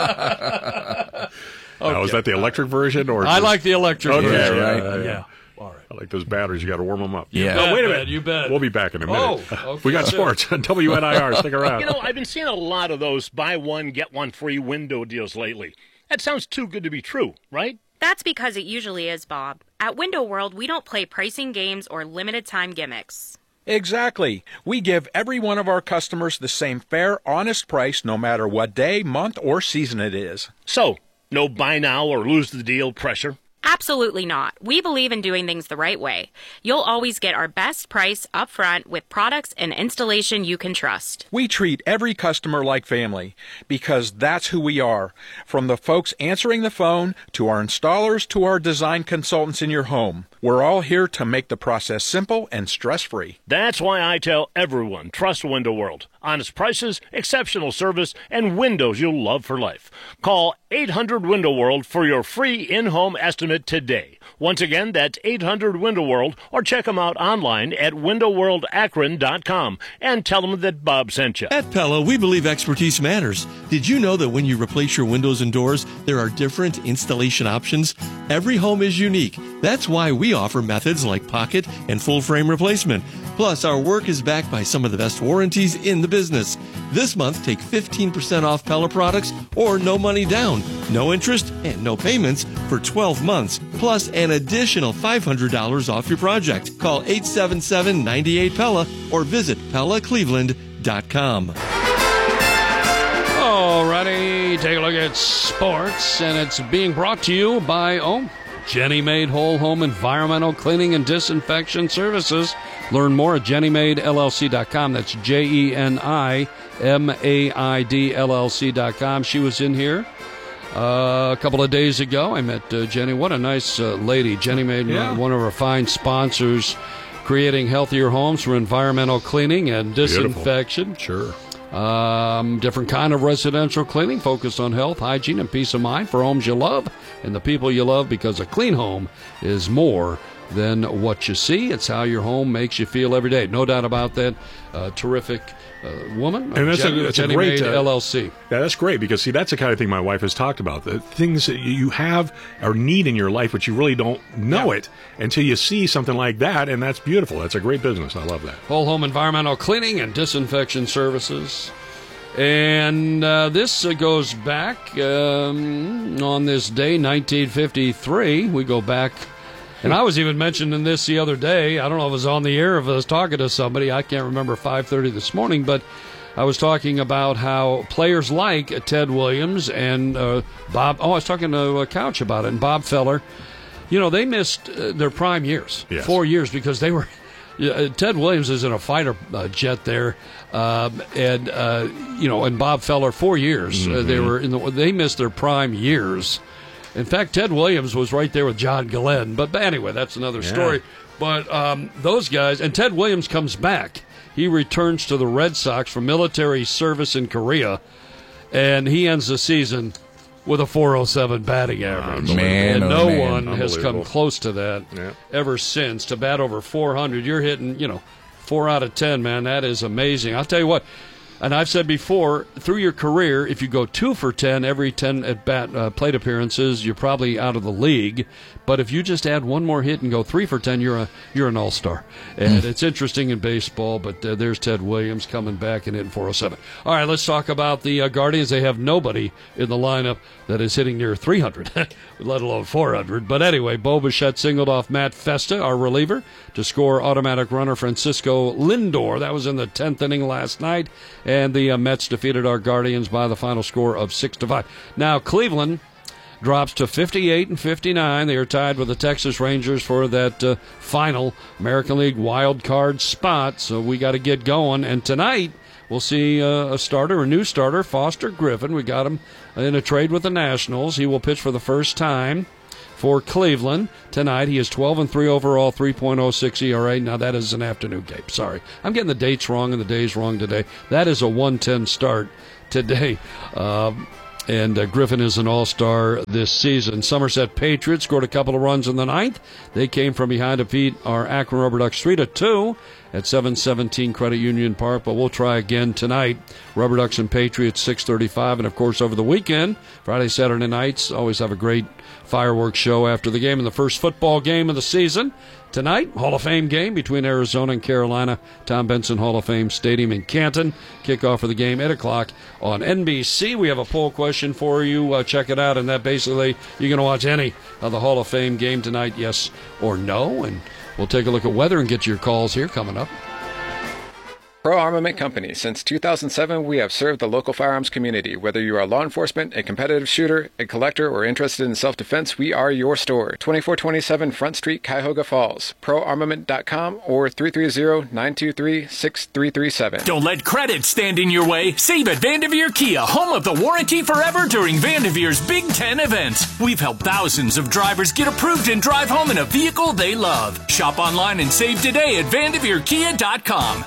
Speaker 1: Now, is that the electric version or?
Speaker 2: I like the electric
Speaker 1: okay,
Speaker 2: version.
Speaker 1: Yeah,
Speaker 2: Right.
Speaker 1: yeah, yeah.
Speaker 2: Yeah.
Speaker 1: I like those batteries. You got to warm them up.
Speaker 13: Yeah.
Speaker 1: No,
Speaker 2: You
Speaker 1: wait a
Speaker 2: bet,
Speaker 1: minute.
Speaker 2: you bet.
Speaker 1: We'll be back in a minute.
Speaker 2: Oh, okay.
Speaker 1: We got sports on W N I R. Stick around.
Speaker 4: You know, I've been seeing a lot of those buy one, get one free window deals lately. That sounds too good to be true, right?
Speaker 6: That's because it usually is, Bob. At Window World, we don't play pricing games or limited time gimmicks.
Speaker 7: Exactly. We give every one of our customers the same fair, honest price no matter what day, month, or season it is.
Speaker 4: So, no buy now or lose the deal pressure?
Speaker 6: Absolutely not. We believe in doing things the right way. You'll always get our best price up front with products and installation you can trust.
Speaker 7: We treat every customer like family because that's who we are. From the folks answering the phone to our installers to our design consultants in your home. We're all here to make the process simple and stress-free.
Speaker 4: That's why I tell everyone, trust Window World. Honest prices, exceptional service, and windows you'll love for life. Call eight hundred Window World for your free in-home estimate today. Once again, that's eight hundred Window World, or check them out online at window world akron dot com and tell them that Bob sent you.
Speaker 9: At Pella, we believe expertise matters. Did you know that when you replace your windows and doors, there are different installation options? Every home is unique. That's why we offer methods like pocket and full frame replacement. Plus, our work is backed by some of the best warranties in the business. This month, take fifteen percent off Pella products or no money down, no interest, and no payments for twelve months, plus an additional five hundred dollars off your project. Call eight seven seven, nine eight Pella or visit Pella Cleveland dot com.
Speaker 2: Alrighty, take a look at sports, and it's being brought to you by, oh, Jenny Maid Whole Home Environmental Cleaning and Disinfection Services. Learn more at jenny maid L L C dot com. That's J E N I M A I D L L C dot com. She was in here uh, a couple of days ago. I met uh, Jenny. What a nice uh, lady. Jenny Maid,
Speaker 1: Yeah.
Speaker 2: one of our fine sponsors, creating healthier homes for environmental cleaning and disinfection.
Speaker 1: Beautiful. Sure.
Speaker 2: Um, different kind of residential cleaning focused on health, hygiene, and peace of mind for homes you love and the people you love, because a clean home is more than what you see. It's how your home makes you feel every day. No doubt about that. Uh, terrific uh, woman.
Speaker 1: And that's
Speaker 2: Jenny,
Speaker 1: a, that's a
Speaker 2: Jenny
Speaker 1: great
Speaker 2: Maid
Speaker 1: uh,
Speaker 2: L L C.
Speaker 1: Yeah, that's great, because see, that's the kind of thing my wife has talked about. The things that you have or need in your life, but you really don't know it until you see something like that, and that's beautiful. That's a great business. I love that.
Speaker 2: Whole home environmental cleaning and disinfection services. And uh, this uh, goes back um, on this day, nineteen fifty-three. We go back, and I was even mentioning this the other day. I don't know if it was on the air, if I was talking to somebody. I can't remember, five thirty this morning, but I was talking about how players like Ted Williams and uh, Bob, oh, I was talking to uh, Couch about it, and Bob Feller, you know, they missed uh, their prime years,
Speaker 1: Yes.
Speaker 2: four years, because they were... Yeah, Ted Williams is in a fighter uh, jet there, um, and uh, you know, and Bob Feller, four years uh, they
Speaker 1: Mhm.
Speaker 2: were in the. They missed their prime years. In fact, Ted Williams was right there with John Glenn. But, but anyway, that's another
Speaker 1: Yeah.
Speaker 2: story. But um, those guys, and Ted Williams comes back. He returns to the Red Sox from military service in Korea, and he ends the season with a four oh seven batting average.
Speaker 13: Man,
Speaker 2: and
Speaker 13: oh,
Speaker 2: no
Speaker 13: man.
Speaker 2: one has come
Speaker 1: Unbelievable.
Speaker 2: close to that
Speaker 1: Yeah.
Speaker 2: ever since. To bat over four hundred, you're hitting, you know, Four out of ten, man. That is amazing. I'll tell you what. And I've said before, through your career, if you go two for ten every ten at bat uh, plate appearances, you're probably out of the league. But if you just add one more hit and go three for ten, you're a you're an all-star. And mm. it's interesting in baseball. But uh, there's Ted Williams coming back and hitting four oh seven. All right, let's talk about the uh, Guardians. They have nobody in the lineup that is hitting near three hundred, let alone four hundred. But anyway, Bo Bichette singled off Matt Festa, our reliever, to score automatic runner Francisco Lindor. That was in the tenth inning last night. And the uh, Mets defeated our Guardians by the final score of six to five. Now, Cleveland drops to fifty-eight and fifty-nine. They are tied with the Texas Rangers for that uh, final American League wild card spot. So we got to get going. And tonight we'll see uh, a starter, a new starter, Foster Griffin. We got him in a trade with the Nationals. He will pitch for the first time for Cleveland tonight. He is twelve and three overall, three point oh six E R A. Now, that is an afternoon game. Sorry. I'm getting the dates wrong and the days wrong today. That is a one ten start today. Um, and uh, Griffin is an all-star this season. Somerset Patriots scored a couple of runs in the ninth. They came from behind to beat our Akron Rubber Ducks three to two at seven seventeen Credit Union Park, but we'll try again tonight. Rubber Ducks and Patriots, six thirty-five. And, of course, over the weekend, Friday, Saturday nights, always have a great fireworks show after the game. And the first football game of the season tonight, Hall of Fame game between Arizona and Carolina, Tom Benson Hall of Fame Stadium in Canton. Kickoff for the game, eight o'clock on N B C. We have a poll question for you. Uh, check it out. And that basically, you're going to watch any of the Hall of Fame game tonight, yes or no. And we'll take a look at weather and get to your calls here coming up.
Speaker 5: Pro Armament Company. Since two thousand seven, we have served the local firearms community. Whether you are law enforcement, a competitive shooter, a collector, or interested in self-defense, we are your store. twenty-four twenty-seven Front Street, Cuyahoga Falls. pro armament dot com or three three zero, nine two three, six three three seven.
Speaker 10: Don't let credit stand in your way. Save at Vanderveer Kia, home of the warranty forever during Vanderveer's Big Ten event. We've helped thousands of drivers get approved and drive home in a vehicle they love. Shop online and save today at vanderveer kia dot com.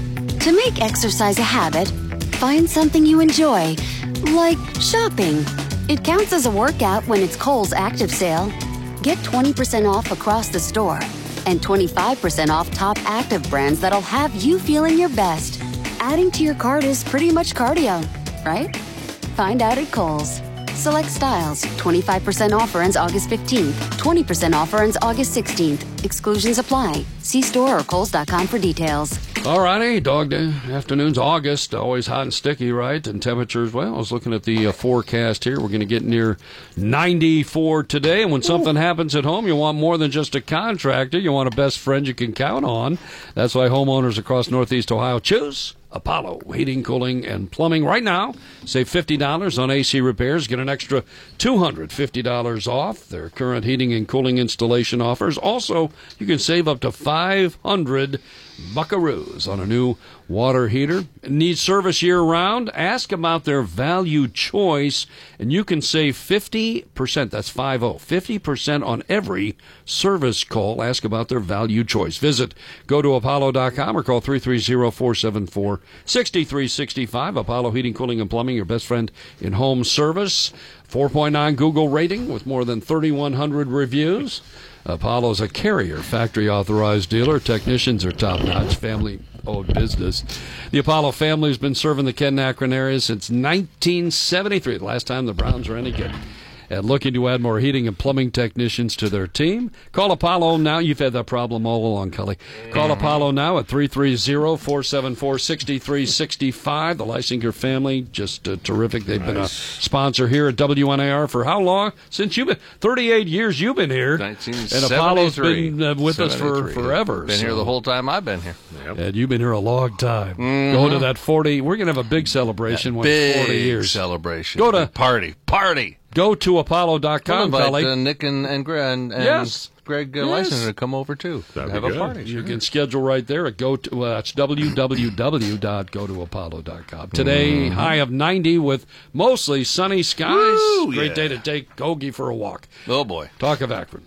Speaker 11: To make exercise a habit, find something you enjoy, like shopping. It counts as a workout when it's Kohl's Active Sale. Get twenty percent off across the store and twenty-five percent off top active brands that'll have you feeling your best. Adding to your cart is pretty much cardio, right? Find out at Kohl's. Select styles. twenty-five percent offer ends August fifteenth. twenty percent offer ends August sixteenth. Exclusions apply. See store or kohls dot com for details.
Speaker 2: All righty, dog day afternoons, August, always hot and sticky, right? And temperatures, well, I was looking at the uh, forecast here. We're going to get near ninety-four today. And when something happens at home, you want more than just a contractor. You want a best friend you can count on. That's why homeowners across Northeast Ohio choose Apollo Heating, Cooling, and Plumbing. Right now, save fifty dollars on A C repairs. Get an extra two hundred fifty dollars off their current heating and cooling installation offers. Also, you can save up to five hundred buckaroos on a new water heater. Need service year-round? Ask about their value choice, and you can save fifty percent. That's five oh. fifty percent on every service call. Ask about their value choice. Visit go to apollo dot com or call three three zero, four seven four, six three six five. Apollo Heating, Cooling, and Plumbing, your best friend in home service. four point nine Google rating with more than thirty-one hundred reviews. Apollo's a Carrier factory-authorized dealer. Technicians are top-notch, family-owned business. The Apollo family has been serving the Kenton Akron area since nineteen seventy-three, the last time the Browns were any good. And looking to add more heating and plumbing technicians to their team? Call Apollo now. You've had that problem all along, Cully. Call Apollo now at three three zero, four seven four, six three six five. The Leisinger family, just uh, terrific. They've nice. been a sponsor here at W N A R for how long? Since you've been, thirty-eight years you've been here. And Apollo's been uh, with us for forever.
Speaker 12: Been so. here the whole time I've been here.
Speaker 2: Yep. And you've been here a long time. Mm-hmm. Going to that forty, we're going to have a big celebration when
Speaker 12: big
Speaker 2: forty years.
Speaker 12: celebration.
Speaker 2: Go to
Speaker 12: big party, party.
Speaker 2: Go to apollo dot com,
Speaker 12: we'll
Speaker 2: Cully.
Speaker 12: invite uh, Nick and, and, and, and
Speaker 2: yes.
Speaker 12: Greg uh,
Speaker 2: yes.
Speaker 12: Leisinger to come over, too.
Speaker 1: That'd
Speaker 12: have
Speaker 1: be
Speaker 12: a
Speaker 1: good.
Speaker 12: party.
Speaker 2: You
Speaker 12: sure.
Speaker 2: can schedule right there at go to, uh, it's w w w dot go to apollo dot com. Today, mm-hmm. high of ninety with mostly sunny skies.
Speaker 12: Woo,
Speaker 2: Great
Speaker 12: yeah.
Speaker 2: day to take Gogi for a walk.
Speaker 12: Oh, boy.
Speaker 2: Talk of Akron.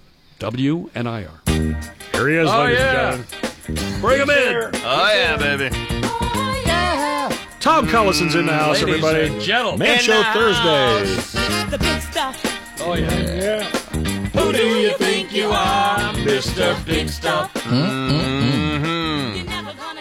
Speaker 2: W N I R.
Speaker 1: Here he is,
Speaker 2: oh,
Speaker 1: ladies
Speaker 2: yeah.
Speaker 1: and gentlemen.
Speaker 2: Bring him in.
Speaker 12: Oh, yeah, baby.
Speaker 1: Tom Collison's in the house,
Speaker 2: Ladies
Speaker 1: everybody.
Speaker 2: and gentlemen.
Speaker 1: Man
Speaker 2: In
Speaker 1: Show
Speaker 2: the
Speaker 1: Thursdays.
Speaker 16: The big stuff.
Speaker 2: Oh, yeah.
Speaker 1: Yeah.
Speaker 16: Who do you think you are, Mister Big Stuff?
Speaker 12: Mm-hmm.
Speaker 16: You're never gonna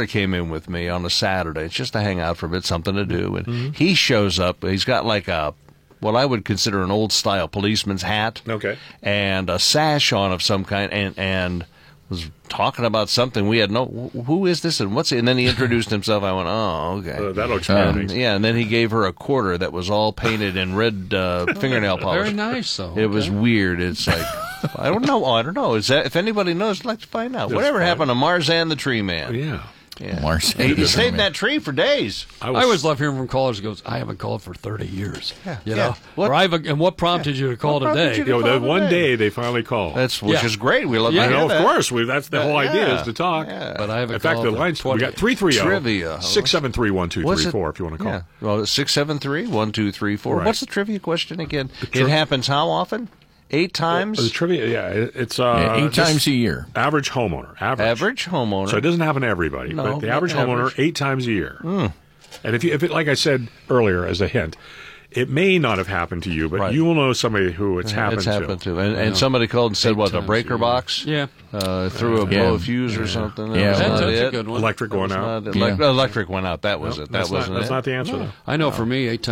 Speaker 12: daughter came in with me on a Saturday. It's just to hang out for a bit, something to do. And mm-hmm. he shows up. He's got like a, what I would consider an old-style policeman's hat.
Speaker 1: Okay.
Speaker 12: And a sash on of some kind. And, and was talking about something we had no. Who is this and what's it? And then he introduced himself. I went, oh, okay.
Speaker 1: Uh, that'll explain things.
Speaker 12: Yeah, and then he gave her a quarter that was all painted in red uh, fingernail polish.
Speaker 2: Very nice, though.
Speaker 12: It was
Speaker 2: Okay.
Speaker 12: weird. It's like I don't know. I don't know. Is that if anybody knows, I'd like to find out.
Speaker 1: That's
Speaker 12: Whatever
Speaker 1: fine.
Speaker 12: happened to Marzan the Tree Man?
Speaker 1: Yeah.
Speaker 12: Yeah.
Speaker 13: Marzan
Speaker 12: He,
Speaker 13: the
Speaker 12: he stayed
Speaker 13: Tree
Speaker 12: in
Speaker 13: Man.
Speaker 12: that tree for days.
Speaker 2: I, always love hearing from callers who goes, I haven't called for thirty years.
Speaker 12: Yeah.
Speaker 2: You
Speaker 12: Yeah.
Speaker 2: know?
Speaker 12: What-
Speaker 2: Or I haven't, and what prompted you to call
Speaker 12: What prompted
Speaker 2: today?
Speaker 12: you to
Speaker 1: You know,
Speaker 12: call
Speaker 1: that one
Speaker 12: today.
Speaker 1: day they finally called.
Speaker 12: That's which
Speaker 2: Yeah.
Speaker 12: is great. We love
Speaker 2: Yeah.
Speaker 12: to
Speaker 1: I
Speaker 12: hear
Speaker 1: know, of
Speaker 12: that.
Speaker 1: course. We, that's the
Speaker 12: Uh,
Speaker 1: whole idea
Speaker 12: yeah.
Speaker 1: is to talk.
Speaker 12: Yeah.
Speaker 2: But I haven't
Speaker 1: In fact,
Speaker 2: called
Speaker 1: the
Speaker 2: for
Speaker 1: lines, we
Speaker 2: twenty.
Speaker 1: got three three zero
Speaker 12: Trivia.
Speaker 1: six seven three one two
Speaker 12: What's
Speaker 1: three
Speaker 12: it?
Speaker 1: four if you want to call.
Speaker 12: Yeah. Well, six seven three one two three four.
Speaker 1: Right.
Speaker 12: What's the trivia question again?
Speaker 1: tri-
Speaker 12: It happens how often? Eight times.
Speaker 1: The trivia, yeah, it- it's uh,
Speaker 13: Yeah, eight
Speaker 1: just
Speaker 13: times a year.
Speaker 1: Average homeowner, average.
Speaker 12: Average homeowner.
Speaker 1: So it doesn't happen to everybody,
Speaker 12: No,
Speaker 1: but the
Speaker 12: not
Speaker 1: average homeowner
Speaker 12: average.
Speaker 1: eight times a year.
Speaker 12: Mm.
Speaker 1: And if you, if it, like I said earlier, as a hint, it may not have happened to you, but
Speaker 12: Right.
Speaker 1: you will know somebody who it's happened
Speaker 12: It's happened
Speaker 1: to.
Speaker 12: to. And, and somebody called and said,
Speaker 2: Eight
Speaker 12: what, a
Speaker 2: times
Speaker 12: breaker
Speaker 2: a year.
Speaker 12: box?
Speaker 2: Yeah.
Speaker 12: Uh, threw a
Speaker 13: Yeah.
Speaker 12: blow fuse or something. That
Speaker 13: Yeah,
Speaker 12: was
Speaker 13: well,
Speaker 12: not
Speaker 2: That's
Speaker 12: it.
Speaker 2: a good one.
Speaker 1: Electric
Speaker 12: That
Speaker 1: going
Speaker 12: was
Speaker 1: out.
Speaker 12: not- elec-
Speaker 13: Yeah.
Speaker 12: Electric went out. That was
Speaker 1: No,
Speaker 12: it. That
Speaker 1: that's not,
Speaker 12: wasn't
Speaker 1: that's
Speaker 12: it.
Speaker 1: not the answer, though.
Speaker 2: I know for me, eight times